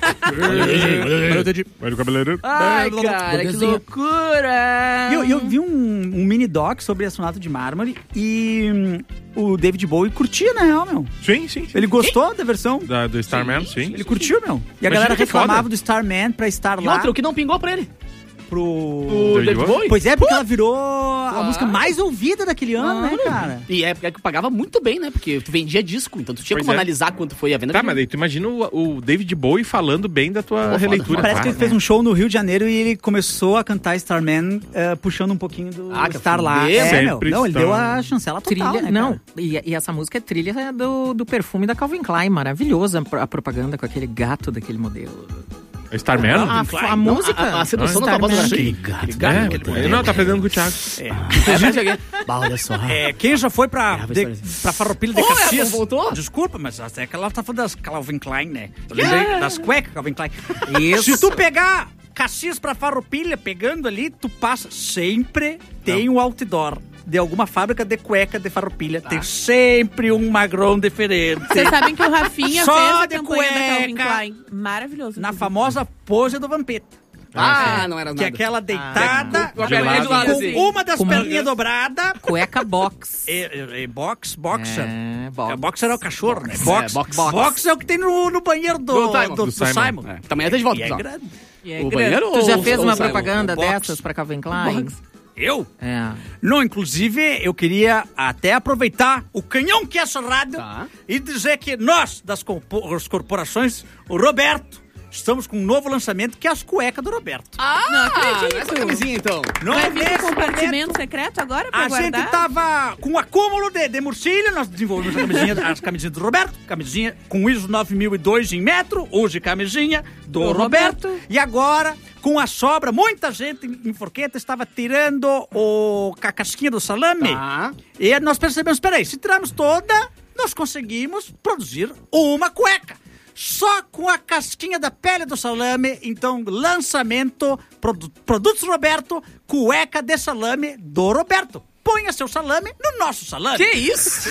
Valeu, Teddy. Vai do cabeleireiro. Ai, cara, que Burguesinha. loucura. E eu, eu vi um, um mini doc sobre astronauta de mármore e hum, o David Bowie curtia, na real, meu. Sim, sim. sim. Ele gostou da versão. Da, do Starman, sim. Ele curtiu, meu. E a Imagina galera que reclamava foda. do Starman pra estar E lá outro, o que não pingou pra ele? pro... O David David Bowie? Bowie? Pois é, porque ela virou a Claro. música mais ouvida daquele ano, né, cara? E é porque pagava muito bem, né? Porque tu vendia disco, então tu tinha Pois como é. analisar quanto foi a venda. Tá, de- mas daí tu imagina o, o David Bowie falando bem da tua Pô, foda. releitura. Parece que ele Claro, fez né? um show no Rio de Janeiro e ele começou a cantar Starman eh, puxando um pouquinho do Ah, que Star lá. fudeu. É, meu. Sempre Não, ele estão- deu a chancela total, Trilha, né, não, cara? e, e essa música é trilha do, do perfume da Calvin Klein, maravilhosa a pro- a propaganda com aquele gato daquele modelo. É Starman? A, a música. A, a sedução da tua voz do Starman. Aquele gato. Aquele gato. É, aquele ele- modelo. não, tá aprendendo com o Thiago. É, parece alguém. Bah, olha só. É, quem já foi pra, É, vai de, ser- pra Farroupilha de Ô, Caxias... Apple, voltou? Desculpa, mas até que ela tá falando das Calvin Klein, né? Eu lembrei das cuecas Calvin Klein. Se tu pegar Caxias pra Farroupilha, pegando ali, tu passa... Sempre tem um outdoor de alguma fábrica de cueca de Farroupilha. Tem sempre um magrão diferente. Vocês sabem que o Rafinha Só fez a de campanha da Calvin cueca. Klein. Maravilhoso. Na inclusive. famosa pose do Vampeta. Ah, não era Que é nada. aquela deitada, Com a perninha do lado, com assim. uma das Com- perninhas dobradas. Cueca box. E, e, e box, boxer. É, box. É, boxer é o cachorro, né? É, Box, box. box. é o que tem no, no banheiro do, Do do, Simon. do, Do Simon. Simon. É, também é de volta, E é pessoal. grande. E é O grande. banheiro Tu já ou- fez ou uma Simon? propaganda o box. dessas pra Calvin Klein? Eu? É. Não, inclusive, eu queria até aproveitar o canhão que é essa rádio Tá. e dizer que nós, das corpo- as corporações, o Roberto, estamos com um novo lançamento que é as cuecas do Roberto. Ah, Não acredito. essa camisinha, então. Não Vai é vir nesse com compartimento secreto agora pra A guardar? gente tava com um acúmulo de, de murcilha, nós desenvolvemos a camisinha, as camisinhas do Roberto, camisinha com I S O nove mil e dois em metro, hoje camisinha do, Do Roberto. Roberto. E agora, com a sobra, muita gente em em Forqueta estava tirando o, a casquinha do salame. Tá. E nós percebemos, peraí, se tirarmos toda, nós conseguimos produzir uma cueca. Só com a casquinha da pele do salame, então lançamento, produ- Produtos Roberto, cueca de salame do Roberto. Ponha seu salame no nosso salame. Que isso?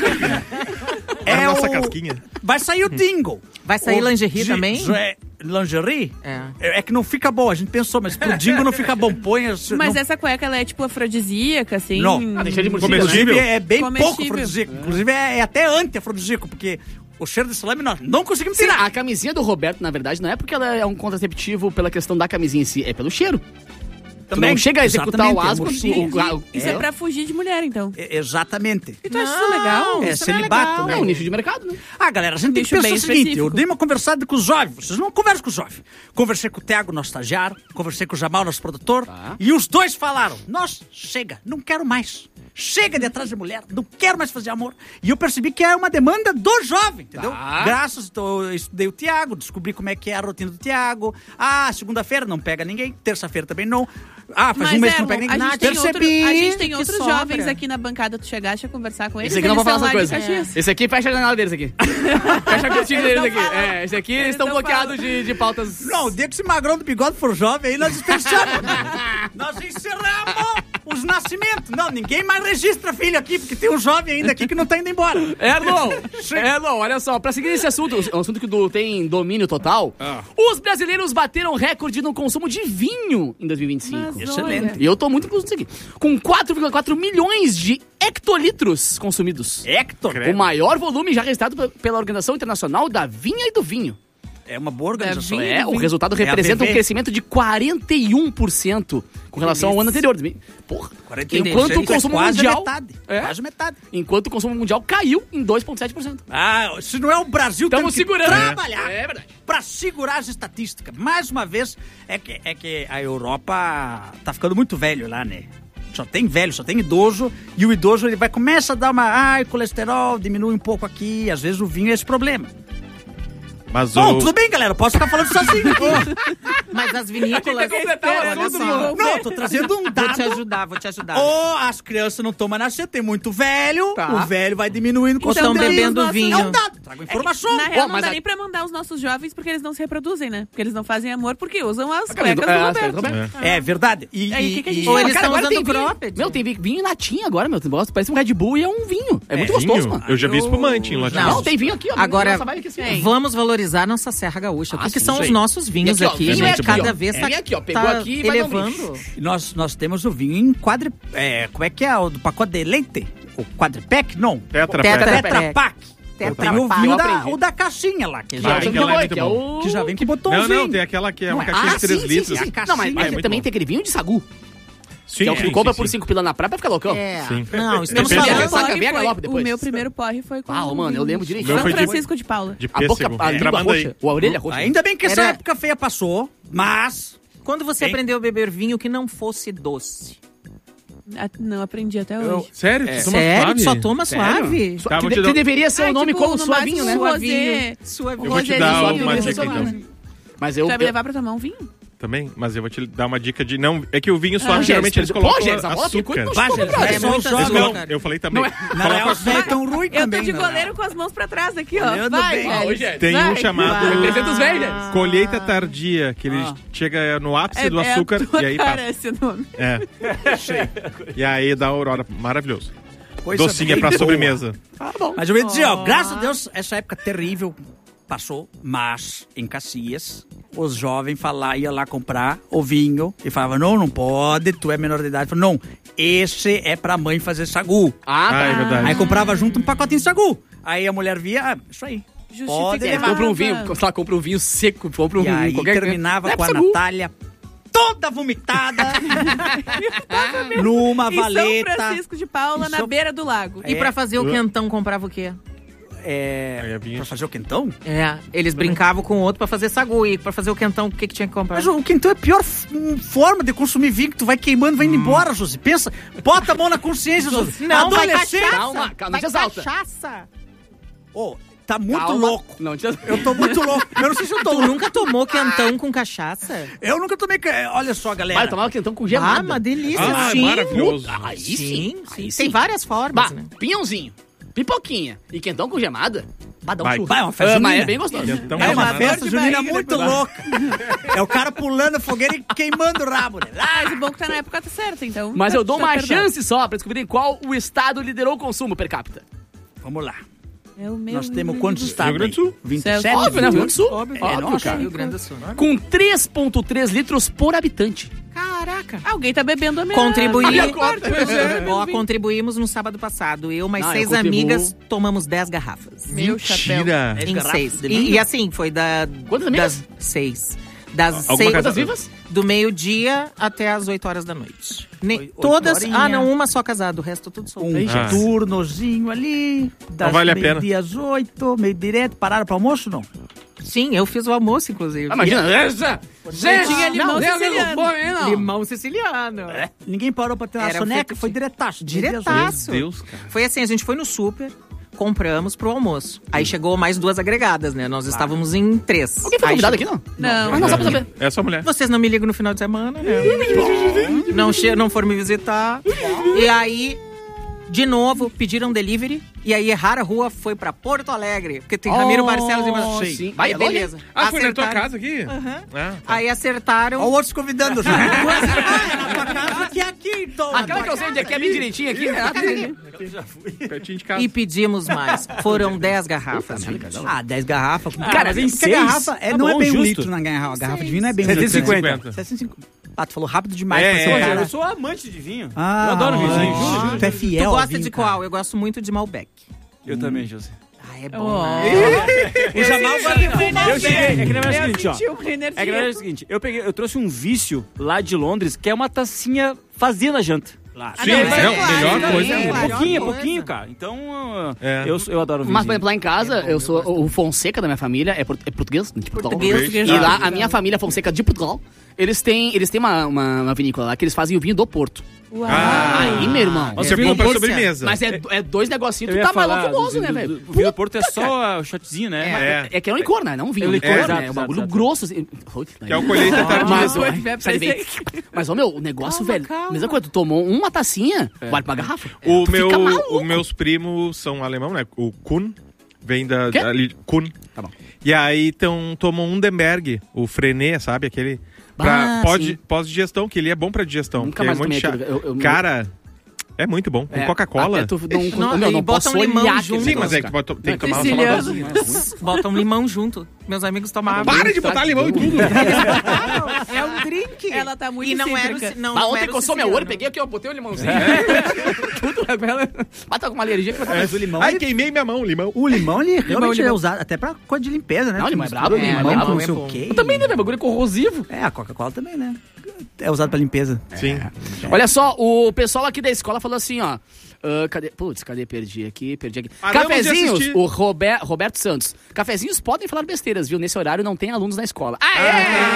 É a nossa o- casquinha. Vai sair o dingle. Vai sair O lingerie di- também? é, lingerie? É. É que não fica bom, a gente pensou, mas pro dingle não fica bom. Ponha... Mas não... essa cueca, ela é tipo afrodisíaca, assim? Não. Ah, deixa de murcilha, Inclusive, né? é bem Comestível. pouco afrodisíaco. Inclusive, é, é até anti-afrodisíaco, porque o cheiro de salame nós não conseguimos Sim, tirar. a camisinha do Roberto, na verdade, não é porque ela é um contraceptivo pela questão da camisinha em si, é pelo cheiro. Tu não chega a executar o Exatamente, é asco. murchinha. o- o- Isso é. pra fugir de mulher, então. É, exatamente. E tu acha isso legal? É Isso não celibato, legal. né? É um nicho de mercado, né? Ah, galera, a gente tem que Bicho pensar bem o seguinte, específico. eu dei uma conversada com o jovens, vocês não conversam com o jovem. Conversei com o Thiago, nosso estagiário, conversei com o Jamal, nosso produtor, Tá. e os dois falaram, nossa, chega, não quero mais. Chega de atrás de mulher, não quero mais fazer amor. E eu percebi que é uma demanda do jovem, entendeu? Tá. Graças, então, eu estudei o Thiago, descobri como é que é a rotina do Thiago. Ah, segunda-feira não pega ninguém, terça-feira também não. Ah, faz Mas, um mês que Erlon, não pega a ninguém. gente tem, outro, Percebi a gente tem que outros sobra. jovens aqui na bancada, tu chegaste a conversar com eles. Esse aqui não vai eles falar são essa lá de coisa. Caxias. Esse aqui fecha a janela deles aqui. Fecha a cortina deles Eles aqui. não falam. É, esse aqui eles Eles estão não bloqueados falam. de, de pautas. Não, o dia que esse magrão do bigode for jovem, aí nós dispensamos. Nós encerramos os Nascimento. Não, ninguém mais registra filho aqui, porque tem um jovem ainda aqui que não tá indo embora. Erlon, Erlon, olha só, pra seguir esse assunto, um assunto que do, tem domínio total, Ah. os brasileiros bateram recorde no consumo de vinho em dois mil e vinte e cinco. Mas Excelente. olha, E eu tô muito incluso nisso aqui. Com quatro vírgula quatro milhões de hectolitros consumidos. Hector. O maior volume já registrado pe- pela Organização Internacional da Vinha e do Vinho. É uma boa organização. Da vinha. É, o vinho. resultado É a representa um B V. crescimento de quarenta e um por cento com relação ao ano anterior. Porra, quarenta e um por cento enquanto o é consumo quase mundial... metade. É. Quase metade. Enquanto o consumo mundial caiu em dois vírgula sete por cento. Ah, se não é o Brasil, Estamos temos que segurando. trabalhar É verdade. pra segurar as estatísticas. Mais uma vez, é que, é que a Europa tá ficando muito velho lá, né? Só tem velho, só tem idoso, e o idoso ele vai começa a dar uma, ai, colesterol, diminui um pouco aqui, às vezes o vinho é esse problema. Mas Bom, o... tudo bem, galera, posso ficar falando sozinho aqui. Mas as vinícolas... completar o Olha assunto, só. mano. Não, eu tô trazendo um Vou dado. te ajudar, vou te ajudar. Ou as crianças não tomam nascer, tem muito velho, Tá. o velho vai diminuindo com Ou tão o tempo. bebendo É vinho. um dado, trago informação. Na real, Ó, não mas dá a- nem pra mandar os nossos jovens porque eles não se reproduzem, né? Porque eles não fazem amor porque usam as camisa do- cuecas do é, as Roberto. cuecas do Roberto. É verdade. E, Aí, o que que a gente e- Ou Pô, eles Cara, estão agora usando tem vinho. cropped. Meu, tem vinho em latinha agora, meu. Parece um Red Bull e é um vinho. É, muito Vinho? gostoso, mano. Eu já vi espumante em Não, latinha. tem vinho aqui, ó. Agora, Nossa, vai aqui assim, ó. vamos valorizar nossa Serra Gaúcha. Ah, o que, que sim, são sei. os nossos vinhos E aqui, ó, aqui, vinho gente? é aqui, Cada ó. vez É tá, aqui, ó, pegou tá aqui e vai dar um elevando. E nós, nós temos o vinho em quadri... É, como é que é? O do pacote de leite? O quadripack? Não. Tetra Tetra Pak. Pak. Tetra Pak. Eu Tetra tenho o Pak. vinho Eu da, aprendi. o da caixinha lá, que já, Ah, vem, aquela é muito que é bom. o... que já vem com botãozinho. Não, não, tem aquela que é uma Não, caixinha ah, de três sim, litros. Sim, sim. A Não, mas, mas é muito também bom. tem aquele vinho de sagu. Sim, que é o que tu sim, compra sim, por sim. cinco pila na praia pra ficar loucão. É. Sim. Não, estamos Depende. falando... Essa saca vem a Foi- galope depois. O meu primeiro porre foi com Ah, ô, mano, eu lembro direito. Meu São foi de- Francisco de Paula. De A boca, pêssego. a língua Tramandaí. roxa, ou a orelha roxa. Ainda bem que essa Era- época feia passou, mas... Quando você Hein? aprendeu a beber vinho que não fosse doce? Ah, Não aprendi até hoje. Sério? Tu toma Sério? suave? Tu só toma suave? Só- Tá, que, vou de- te dar- que deveria ser Ah, o nome tipo, como no suavinho, né? máximo, Suavinho. rosé. Suavinho. Eu vou te Rosézinho, dar vinho uma de dica, chocolate. então. Mas eu... Você vai me eu- levar pra tomar um vinho? Também, mas eu vou te dar uma dica de não... É que o vinho suave, Ah, geralmente Gélis, eles pô, colocam Gélis, a bola açúcar. ficou no Vai, estômago, Gélis, brother. É muito só- Não, açúcar. eu falei também. Na real, os velhos tão ruim Eu também. tô de na goleiro real. com as mãos pra trás aqui, ó. Olhando Vai, bem. Ah, Gélis. ô, Gélis. Tem Vai. um chamado Representa os velhos. colheita tardia, que ele Ah. chega no ápice É, do é a açúcar tua e aí cara passa. esse nome. É. E aí dá a aurora. Maravilhoso. Coisa Docinha bem pra boa. sobremesa. Ah, bom. Mas eu ia dizer, ó, graças a Deus, essa época terrível passou, mas em Caxias, os jovens falavam, ia lá comprar o vinho e falavam, não, não pode, tu é menor de idade. Eu falava, não, esse é pra mãe fazer sagu. Ah, Ah, tá. é verdade. Aí comprava junto um pacotinho de sagu. Aí a mulher via, ah, isso aí. Pode Justificava. levar. Compra um vinho, sei lá, compra um vinho seco, compra um E aí qualquer terminava Não é com a pra sagu. Natália toda vomitada numa Em São valeta. Francisco de Paula, Em na São- beira do lago. E pra fazer o quentão, comprava o quê? Aí É, é vinho. pra fazer o quentão? É, eles brincavam com o outro pra fazer sagu. E pra fazer o quentão, o que, que tinha que comprar? Mas o quentão é a pior f- hum, forma de consumir vinho, que tu vai queimando, vai indo embora, Josi. Pensa, bota a mão na consciência, Josi. Não, vai Adolescente. cachaça. Calma, calma, não te vai exalta. cachaça. Ô, tá muito Calma. louco. Não, te... Eu tô muito louco. Eu não sei se eu tô Tu louco. nunca tomou quentão com cachaça? Eu nunca tomei... ca- Olha só, galera. Vai tomar o quentão com Ah, gelada. uma delícia, Ah, sim. maravilhoso. Aí sim. Sim, sim. Aí Tem várias formas, Bah, né? pinhãozinho, pipoquinha e quentão com gemada. Bah, dá um Vai. churro. Vai, é uma festa Ah, mas junina. é bem gostoso. Quentão É com uma gemada. festa de junina barriga muito depois. louca. É o cara pulando a fogueira e queimando o rabo, né? Ah, Mas o bom que tá na época tá certa, então. Mas tá- eu dou tá uma perdoado. chance só pra descobrirem qual o estado liderou o consumo per capita. vamos lá. É o meu Nós temos Rio quantos Grande do estados? Rio Grande do Sul. aí? vinte e sete? Óbvio, né? Rio Grande do Sul. Óbvio, Óbvio, é nosso. cara. Rio Grande do Sul. Com três vírgula três litros por habitante. Caraca. Alguém tá bebendo a minha... Contribuí. a minha cota. Ó, contribuímos no sábado passado. Eu mais Não, seis eu contribuo. amigas tomamos dez garrafas. Meu chapéu. Mentira. Dez Em garrafas seis. de E, vinho? e assim, foi da. Quantas amigas? Das seis. Das Alguma seis. casa- Quantas vivas? Do meio-dia até as oito horas da noite. Ne- Oi- oito todas. horinha. Ah, não, uma só casada, o resto tudo solto. Um Ah. turnozinho ali, das vale a pena. meio-dia às oito, meio direto, pararam pro almoço, não? Sim, eu fiz o almoço, inclusive. Ah, imagina. Essa, gente, tinha limão não, siciliano. não, não, não. Limão siciliano. Ninguém parou pra ter uma Era soneca, feito foi de- diretaço. meio-dia às oito. Diretaço. Meu Deus, cara. Foi assim, a gente foi no super, compramos pro almoço. Aí chegou mais duas agregadas, né? Nós estávamos em três. Alguém foi Aí convidado aqui, chegou- não? Não. Ah, não, só pra saber. É só mulher. Vocês não me ligam no final de semana, né? não, che não foram me visitar. E aí, de novo, pediram delivery. E aí erraram a rua, foi pra Porto Alegre. Porque tem Ramiro Barcelos e... Oh, Sim. sim. Vai, Aí, é longe? beleza. Ah, foi na tua Acertaram- casa aqui? Aham. Ah, tá. Aí acertaram... Olha o outro se convidando já. Ah, é na tua casa aqui. que é aqui, então. Aquela que eu sei onde é que é bem direitinho aqui, né? Pertinho de casa. E pedimos mais. Foram dez garrafas. Ah, dez garrafas. Cara, vem porque seis. a garrafa é, Tá não bom, é bem um justo. litro na garrafa. A garrafa de vinho não é bem um setecentos e litro. cinquenta. né? setecentos e cinquenta. Ah, tu falou rápido demais É, pra ser um é, cara. Eu sou amante de vinho. Ah, eu adoro vinho, ah, juro, juro. Tu é fiel Tu ao gosta vinho, de cara. qual? Eu gosto muito de Malbec. Eu também, José. Ah, é bom. O Jamal vai Eu cheguei. É que na verdade é o seguinte, ó. Sentiu com É que na energia. verdade é o seguinte, eu, peguei, eu trouxe um vício lá de Londres, que é uma tacinha vazia na janta. Claro. Sim, não, não, é claro, melhor não, coisa. é É claro. pouquinho, é coisa. pouquinho, cara. Então, uh, É. eu, eu adoro vinho. Mas, por exemplo, lá em casa, eu sou o Fonseca da minha família, é, por- é português, de Portugal. Português, E lá, a minha família Fonseca de Portugal, eles têm, eles têm uma, uma, uma vinícola lá que eles fazem o vinho do Porto. Uau. Ah, Aí, meu irmão. Você É, é bom pra delícia. sobremesa. Mas é, é dois negocinhos, Eu tu ia tá mais falar louco do- né, do- velho? do- O vinho do Porto é só o shotzinho, né? É. É que é um licor, né? Não um vinho. É um licor, licor, né? exato, É um exato, bagulho exato. grosso. Assim. Que é o colheita tardia. Mas, Mas, ó, vai sabe bem. Mas, ô, meu, o negócio, velho, mesma coisa, tu tomou uma tacinha, vale pra uma garrafa. O Tu meu, fica maluco. os meus primos são alemão, né? O Kuhn vem da, Quê? ali, Kuhn. Tá bom. E aí tão, tomam um Demberg, o Frenet, sabe? Aquele pra Ah, pós- sim. pós-digestão, que ele é bom pra digestão. Nunca que mais é muito tomei chato. aquilo. Eu- eu- Cara, é muito bom. Com É, Coca-Cola. até tu não, Não, não, e não bota posso um limão olhar junto. aquele Sim, mas é que negócio, bota- tem que cara. tomar Siciliano. salgadinho. Botam limão junto. Meus amigos tomavam. Para de botar limão em tudo. É um drink. Ela tá muito E não era o, cítrica. ci- não, Mas não ontem era o coçou meu olho, siciliano. peguei aqui, eu botei o limãozinho. Tudo bata com uma alergia que vai Mas o limão, Ai, ele- queimei minha mão, limão. o limão, ele realmente limão. é usado até pra coisa de limpeza, né? Não, Tu limão é mistura brabo, limão é com brabo, não é sei bom. o quê. Eu também, né, velho? Bagulho corrosivo. É, a Coca-Cola também, né? É usado pra limpeza. Sim. Olha só, o pessoal aqui da escola falou assim, ó. ah, cadê? Putz, cadê? Perdi aqui, perdi aqui. Paramos de Cafezinhos, assistir. o Rober- Roberto Santos. Cafezinhos podem falar besteiras, viu? Nesse horário não tem alunos na escola. Ah, Aê!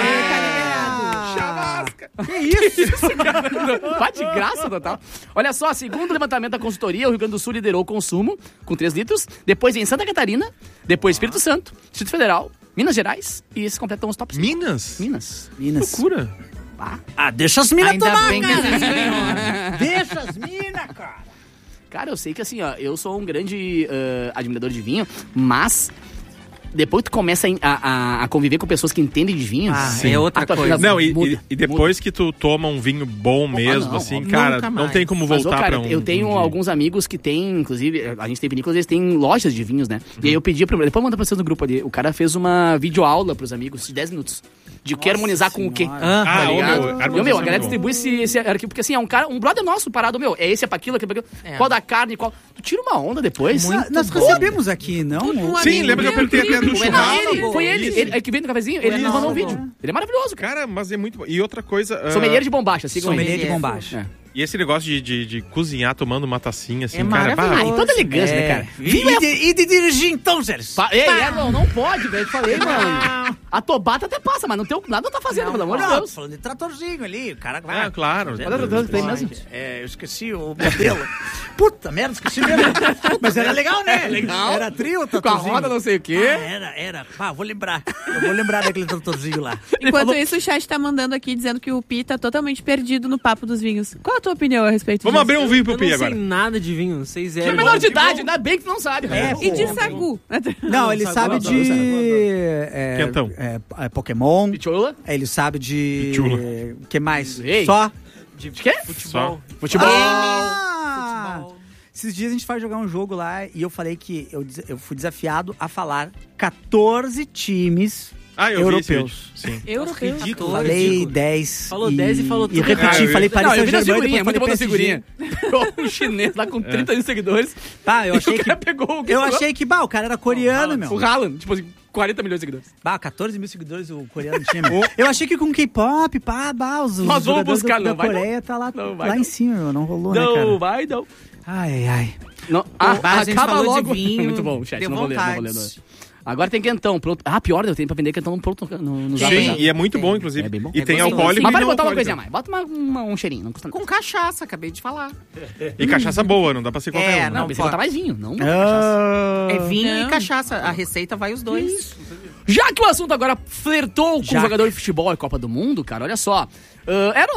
é. Chavasca. Que isso, cara? Vai de graça total. Olha só, segundo o levantamento da consultoria, o Rio Grande do Sul liderou o consumo com três litros. Depois em Santa Catarina, depois Espírito Santo, Distrito Federal, Minas Gerais. E esses completam os top cinco. Minas? Minas. Minas. Loucura. Ah, deixa as minas Ainda tomar, bem que cara. a gente ganhou. Deixa as minas, cara. Cara, eu sei que assim, ó, eu sou um grande ah, admirador de vinho, mas depois que tu começa a, a- a conviver com pessoas que entendem de vinho, Ah, sim, é outra a tua coisa. vida Não, e, muda, e- e depois que tu toma um vinho bom mesmo, não, assim, óbvio. cara, Nunca não mais. tem como Mas, ô, voltar cara, pra um... eu tenho um dia. alguns amigos que têm, inclusive, a gente tem vinícolas, eles têm lojas de vinhos, né? E aí eu pedi pra depois manda pra vocês no grupo ali. O cara fez uma videoaula pros amigos de dez minutos. De o que harmonizar com o quê. Ah, Ah, Tá ô, ligado? meu, E, ô, meu, a harmonização galera é bom. distribui esse, esse arquivo, porque assim, é um cara, um brother nosso parado, meu, é esse, é pra aquilo, aquele, pra aquilo. É. Qual da carne, qual. Tu tira uma onda depois. Nós- Nós recebemos aqui, não? Um Sim, amigo lembra que eu meu, perguntei até do incrível. Não, churrasco? ele, foi ele, Isso. ele, é que vem no cafezinho, ele nos mandou um Enólogo. vídeo. Ele é maravilhoso, cara. Cara, mas é muito bom. E outra coisa... ah, Sommelier de bombacha, sigam Sommelier ele. de bombacha. É. E esse negócio de, de, de cozinhar tomando uma tacinha, assim, É cara... bah, Ah, e toda elegância, né, cara? E, e de, e de dirigir, então, Sérgio? Pa- Ei, é, não, não pode, velho. Eu te falei, mano. A tobata até passa, mas não tem, nada tá fazendo, pelo amor de Não, Deus. falando de tratorzinho ali, o cara vai... É, claro. Olha o tanto que tem mesmo. É, eu esqueci o modelo. Puta merda, esqueci mesmo. Mas era legal, né? Legal. Era trio, Com a tratorzinho. roda não sei o Ah, quê. era, era. Ah, vou lembrar. Eu vou lembrar daquele tratorzinho lá. Enquanto isso, o chat tá mandando aqui dizendo que o Pi tá totalmente perdido no papo dos vinhos. Qual a tua opinião a respeito Vamos disso? abrir um vinho pro Eu Pi não sei agora. nada de vinho, não sei Tu zero. é menor de idade, ainda bem que tu não sabe. É, E de pô. sagu? Não, ele Sagu, sabe adoro, de... sagu, É, Quentão. é, é, Pokémon. Pichola? Ele sabe de... Pichula. O que mais? Ei. Só? De quê? Só. Futebol. Ah! Esses dias a gente vai jogar um jogo lá e eu falei que eu, des- eu fui desafiado a falar catorze times Ah, eu europeus. vi esse vídeo. Sim. Europeu. Ridículo. Falei ridículo. dez. Falou dez e falou E tudo repeti, errado. falei Paris Não, eu vi na Saint-Germain, figurinha, é depois muito boa falei da figurinha. Pegou um chinês lá com trinta mil seguidores. Tá, eu E achei o que... cara pegou o que Eu pegou? achei que, bah, o cara era coreano, meu. O Haaland, tipo assim, quarenta milhões de seguidores. Bah, catorze mil seguidores o coreano tinha, meu. Eu achei que com K-pop, pá, bah, os, os Nós vamos jogadores buscar, da, não da vai Coreia tá lá, Não vai lá não. em cima, meu. Não rolou, né, Não, cara? vai, não. Ai, ai. Não, ah, Bah, a gente acaba falou de logo. vinho, Muito bom, chat, deu não vou ler, não vou ler. vontade. não. Agora tem quentão, pronto. Ah, pior, eu tenho pra vender quentão pronto no, no Zap. Sim, e é muito bom, inclusive. É bem bom. E É tem gostoso. alcoólico Mas e vai não botar uma alcoólico. coisinha a mais. Bota uma, uma- um cheirinho, não custa nada. Com cachaça, acabei de falar. E cachaça boa, não dá pra ser qualquer É, um. Não, não pensei pode. botar mais vinho, não uma Ah, É vinho Não. e cachaça. A receita vai os dois. Já que o assunto agora flertou com Já. o jogador de futebol e Copa do Mundo, cara, olha só. Uh, Aaron,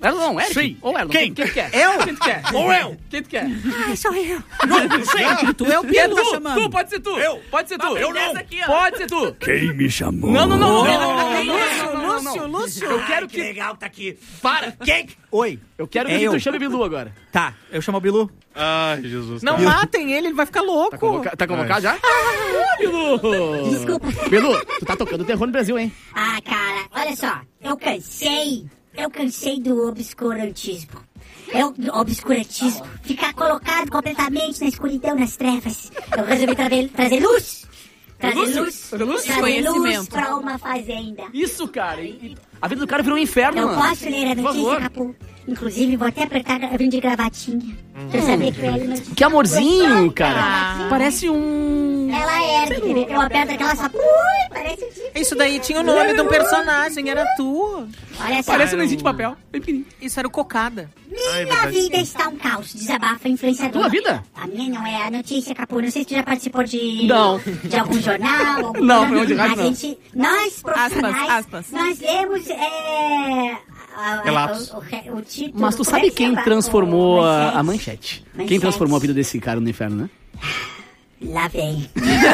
Erlon, não, Eric? Sim. Ou Erlon? Quem? Quem tu quer? Eu? Quem tu quer? Ou eu? Quem tu quer? Ai, sou eu. Não, não sei. Tu é o É Bilu. tu, chamando? tu, pode ser tu. Eu. Pode ser tu. Não, eu não. Aqui, pode ser tu. Quem me chamou? Não, não, não. não, não, não, não, Lúcio, não, não, não. Lúcio, Lúcio. Eu quero que... legal tá aqui. Para. Quem? Oi. Eu quero É que eu. tu chame Bilu agora. Tá, eu chamo o Bilu. Ai, Jesus. Não tá. matem ele, ele vai ficar louco. Tá, convoca... tá convocado já? Ah, Bilu. Desculpa. Bilu, tu tá tocando terror no Brasil, hein? Ah, cara, olha só. Eu cansei. Eu cansei do obscurantismo. Eu, do obscurantismo. Ficar colocado completamente na escuridão, nas trevas. Eu resolvi trazer, trazer luz. Trazer Lúcio? luz. Trazer luz? Trazer luz Conhecimento. pra uma fazenda. Isso, cara. E- e a vida do cara virou um inferno, Eu mano. posso ler a Por notícia, favor. Capu. Inclusive, vou até apertar, eu vim de gravatinha. Pra eu saber que eu era notícia. Que amorzinho, Gostou? cara. Gravatinha. Parece um... Ela era, quer ver? Eu aperto aquela só. Ui, parece um tipo. Isso daí tinha o nome de um personagem, era tu. Olha só. Parece um lencinho de papel. Bem pequenininho. Isso era o Cocada. Minha vida está um caos. Desabafa influenciadora. Tua vida? A minha não é a notícia, Capu. Não sei se tu já participou de... Não. De algum jornal. Algum Não, programa. não, de rádio A não. gente, nós, profissionais, aspas. nós lemos... É, a- a- Relatos. O, o, re- o título... Mas tu como é sabe que quem chama? transformou O a, a manchete? Quem Manchete. transformou a vida desse cara no inferno, né? Lá vem.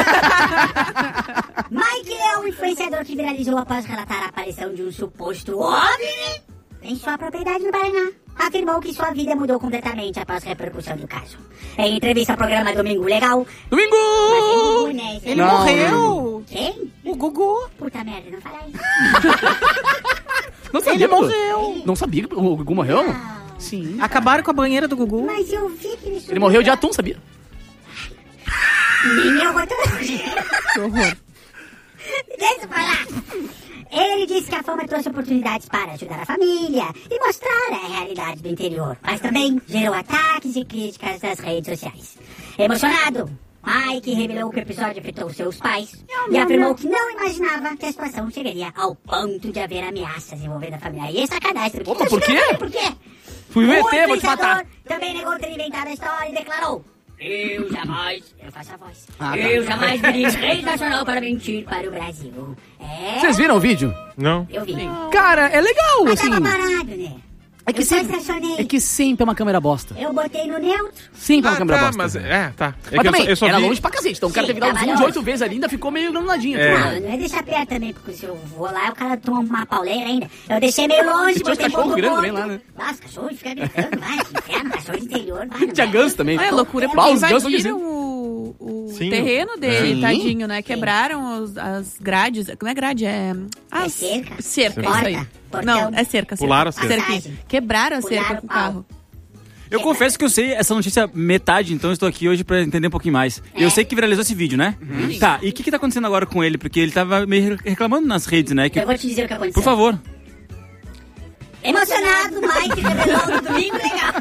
Mike Leão, influenciador que viralizou após relatar a aparição de um suposto OVNI em sua propriedade no Paraná, afirmou que sua vida mudou completamente após a repercussão do caso. Em entrevista ao programa Domingo Legal... Domingo! Mas tem Gugu, né? Esse Ele é- Não. morreu. Quem? O Gugu. Puta merda, não fala isso. Não sabia, Ele Bilu? morreu. Não sabia que o Gugu morreu? Não. Sim. Acabaram com a banheira do Gugu. Mas eu vi que ele... Ele morreu de atum, sabia? Nem eu vou ter... Que horror. Deixa eu falar. Ele disse que a fama trouxe oportunidades para ajudar a família e mostrar a realidade do interior, mas também gerou ataques e críticas das redes sociais. Emocionado, Mike revelou que o episódio afetou seus pais e afirmou que não imaginava que a situação chegaria ao ponto de haver ameaças envolvendo a família. E é sacanagem. Opa, por quê? Por quê? Fui o O E T, vou te influenciador matar. também negou ter inventado a história e declarou: Eu jamais... Eu faço a voz. Ah, tá. Eu jamais pedi rede nacional para mentir para o Brasil. É... Vocês viram o vídeo? Não. Eu vi. Cara, é legal, Mas assim. tava parado, né? É que, eu só sempre, estacionei. é que sempre é uma câmera bosta. Eu botei no neutro. Sempre é uma Ah, câmera tá, bosta. mas... É, tá. É Mas que eu também, só, eu só era vi... longe pra cacete. Então o cara Sim, teve que dar um tava zoom de longe. oito vezes ali, ainda ficou meio granadinho. É. Não, não é deixar perto também, porque se eu vou lá, o cara toma uma pauleira ainda. Eu deixei meio longe, E tinha os botei cachorros ponto grandes ponto. também lá, né? Nossa, cachorro fica gritando, vai, que inferno, cachorro de interior, vai. não Tinha vai. ganso também. Ah, é loucura, Bah, porque os gansos são invadiram dizendo- o, o Sim, terreno dele, Sim. tadinho, né? Quebraram os- as grades. Não é grade, é... As, cerca? Cerca, Porta, isso aí. portão. Não, é cerca. cerca. Pularam a cerca. Cerquinha. Quebraram a cerca Pularam com o pau. carro. Eu confesso que eu sei essa notícia metade, então eu estou aqui hoje pra entender um pouquinho mais. Eu sei que viralizou esse vídeo, né? Tá, e o que que tá acontecendo agora com ele? Porque ele tava meio reclamando nas redes, né? Que... Eu vou te dizer o que aconteceu. Por favor. Emocionado, Mike revelou no domingo legal.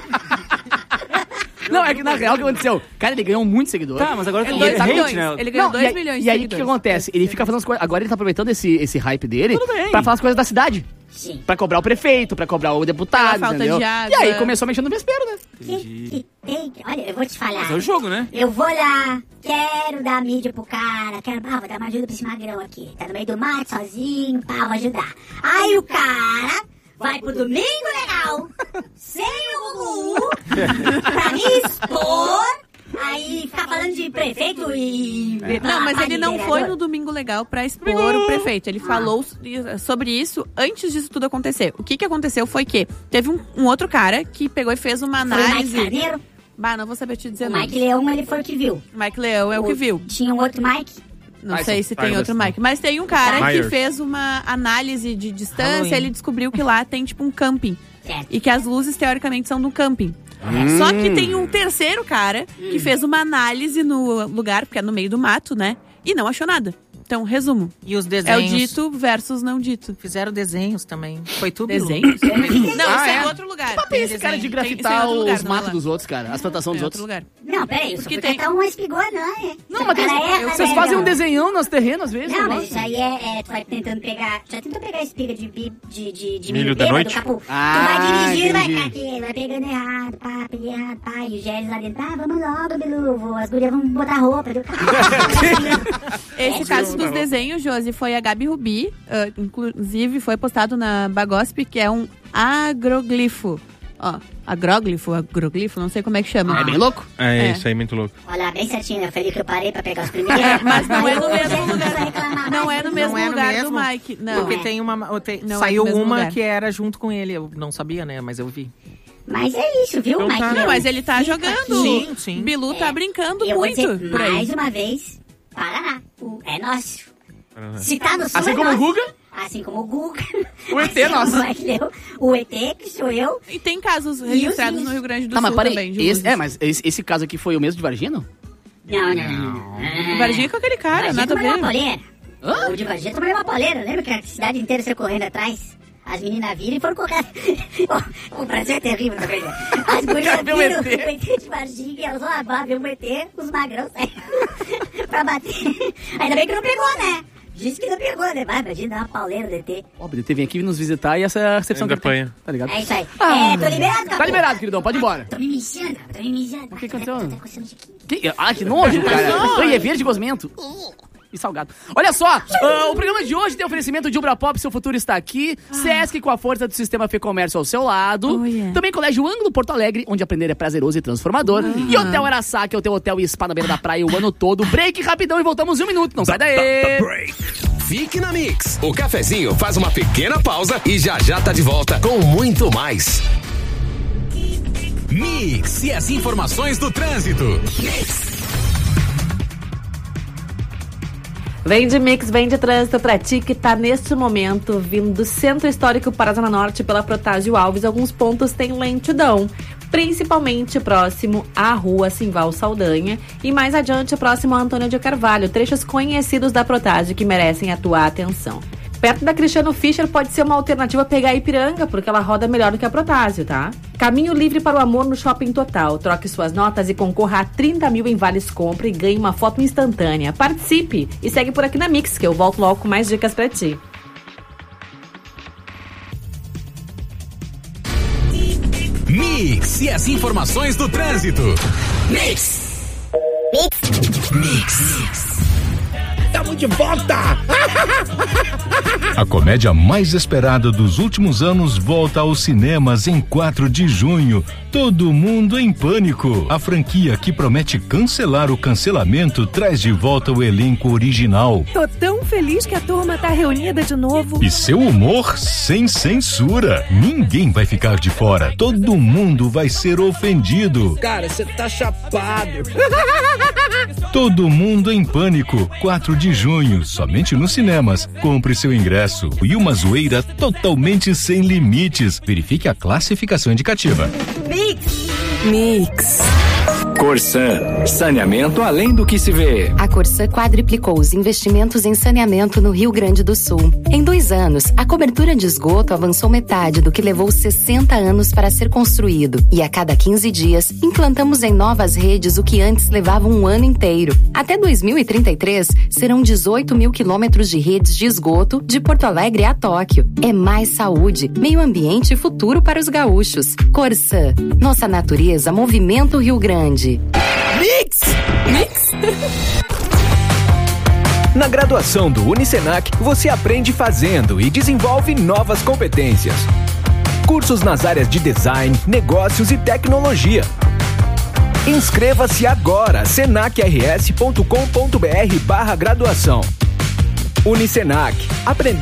Não, é que na real o que aconteceu? Cara, ele ganhou muito seguidor. Tá, mas agora Ele tem ganhou hate, milhões. né? Ele ganhou Não, dois e aí- milhões de E aí o que, que seguidores. acontece? Ele fica fazendo as coisas. Agora ele tá aproveitando esse, esse hype dele Tudo bem. pra falar as coisas da cidade. Sim. Pra cobrar o prefeito, pra cobrar o deputado, Pela falta entendeu? de água. E aí começou mexendo no vespeiro, né? Que, que tem, olha, eu vou te falar. Mas é o jogo, né? Eu vou lá, quero dar mídia pro cara, quero, ah, vou dar uma ajuda pra esse magrão aqui. Tá no meio do mato, sozinho, pá, vou ajudar. Aí o cara vai pro Domingo Legal, sem o Gugu, pra me expor, aí ficar falando de prefeito e... Não, mas pá, ele de não vereador. foi no Domingo Legal pra expor o prefeito. Ele falou sobre isso antes disso tudo acontecer. O que que aconteceu foi que teve um, um outro cara que pegou e fez uma Foi o Mike análise... Carneiro, Bah, não vou saber te dizer o não. Mike Leão, ele foi o que viu. Mike Leão é o que viu. Tinha um outro Mike. Não Tyson. sei se tem Tyson. outro Mike. Mas tem um cara que Myers. fez uma análise de distância. Halloween. Ele descobriu que lá tem tipo um camping. Certo. E que as luzes, teoricamente, são no camping. Só que tem um terceiro cara que fez uma análise no lugar, porque é no meio do mato, né? E não achou nada. Então, resumo. E os É o desenhos. dito versus não dito. Fizeram desenhos também. Foi tudo. Bilu. Desenhos? Não, Ah, isso é é? em outro lugar. Papo é esse cara de Tem- isso é em grafitar outro lugar, os não é matos lá. dos outros, cara. As plantações É dos outro outros. lugar. Não, peraí, isso Porque porque tem- tá um espigona, né? Não, mas tem- Cara, é, vocês né, fazem um não. desenhão nas terrenas, às vezes. Não, sei mas lá. isso aí é, é. Tu vai tentando pegar. Já tentou pegar espiga de, bi- de, de, de Milho da bêbado, noite? Capu. Ah, tu vai dirigindo, vai entendi. ficar aqui, vai pegando errado, pá, peguei errado, pá. E o Gélis lá dentro, ah, vamos logo, Bilu. As gurias vão botar roupa do carro. Esse É, caso de dos desenhos, Josi, foi a Gabi Rubi. Uh, inclusive, foi postado na Bagosp, que é um agroglifo. Ó, agróglifo, agroglifo, não sei como é que chama. É bem louco? É, É. isso aí, muito louco. Olha, bem certinho, eu falei que eu parei pra pegar os primeiros. É, mas não é no Hoje mesmo eu não lugar. vou reclamar Não mais. é no mesmo Não é no lugar mesmo? do Mike. Não. Porque tem uma. tem- Não é saiu no mesmo uma lugar. que era junto com ele. Eu não sabia, né? Mas eu vi. Mas é isso, viu, Então Mike? tá. Não, mas ele tá Fica jogando. aqui. Sim, sim. Bilu tá brincando Eu vou muito dizer por aí. mais uma vez, Paraná. O- É nosso. Se tá no sul, Assim é como o nosso. Guga? Assim como o Guga. O E T é Assim como nosso. o Mike Leo, O E T, que sou eu. E tem casos registrados no Rio Grande do Não, mas Sul parei. também. de Esse, luzes. é, mas esse, esse caso aqui foi o mesmo de Vargino? Não, não, não. O Varginha com aquele cara, Varginha nada a tomou uma ver. poleira. O de Varginha tomou uma poleira. Lembra que a cidade inteira saiu correndo atrás? As meninas viram e foram correr. O Brasil é terrível também, né? As gurias Cadê o viram E T? o E T de Varginha, elas vão lá, viu o E T, os magrão saíram pra bater. Ainda bem que não pegou, né? Diz que não pegou, né? Vai, imagina, dá uma pauleira do E T. Ó, o B D T vem aqui nos visitar e essa é a recepção Ainda que ele tem. apanha. Tá ligado? É isso aí. Ah, é, tô liberado, Tá liberado, queridão, pode ir embora. Tô me mijando, tô me mijando. O que aconteceu? Tá coçando de aqui. Que- ah, que nojo, cara. Ai, é verde gosmento. E salgado. Olha só, ah, o programa de hoje tem oferecimento de Ubra Pop, seu futuro está aqui. Sesc com a força do sistema Fê Comércio ao seu lado. Oh, yeah. Também Colégio Ângulo Porto Alegre, onde aprender é prazeroso e transformador. E Hotel Araçá, que é o teu hotel e spa na beira da praia o ano todo. Break rapidão e voltamos em um minuto. Não sai daí. Fique na Mix. O cafezinho faz uma pequena pausa e já já tá de volta com muito mais. Mix e as informações do trânsito. Vem de Mix, vem de trânsito pra ti que tá neste momento vindo do Centro Histórico para a Zona Norte pela Protásio Alves. Alguns pontos tem lentidão, principalmente próximo à Rua Simval Saldanha e mais adiante próximo a Antônio de Carvalho, trechos conhecidos da Protásio que merecem a tua atenção. Perto da Cristiano Fischer pode ser uma alternativa pegar a Ipiranga, porque ela roda melhor do que a Protásio, tá? Caminho livre para o amor no Shopping Total. Troque suas notas e concorra a trinta mil em vales compra e ganhe uma foto instantânea. Participe e segue por aqui na Mix, que eu volto logo com mais dicas pra ti. Mix e as informações do trânsito. Mix. Mix. Mix. Estamos de volta! A comédia mais esperada dos últimos anos volta aos cinemas em quatro de junho. Todo Mundo em Pânico. A franquia que promete cancelar o cancelamento traz de volta o elenco original. Tô tão feliz que a turma tá reunida de novo. E seu humor sem censura. Ninguém vai ficar de fora. Todo mundo vai ser ofendido. Cara, você tá chapado. Todo Mundo em Pânico, quatro de junho, somente nos cinemas. Compre seu ingresso. E uma zoeira totalmente sem limites. Verifique a classificação indicativa. Mix. Mix. Corsan, saneamento além do que se vê. A Corsan quadriplicou os investimentos em saneamento no Rio Grande do Sul. Em dois anos, a cobertura de esgoto avançou metade do que levou sessenta anos para ser construído. E a cada quinze dias, implantamos em novas redes o que antes levava um ano inteiro. Até dois mil e trinta e três, serão dezoito mil quilômetros de redes de esgoto de Porto Alegre a Tóquio. É mais saúde, meio ambiente e futuro para os gaúchos. Corsan, nossa natureza movimenta o Rio Grande. Mix! Mix! Na graduação do Unicenac, você aprende fazendo e desenvolve novas competências. Cursos nas áreas de design, negócios e tecnologia. Inscreva-se agora, senac r s ponto com ponto b r barra graduação. Unicenac, aprender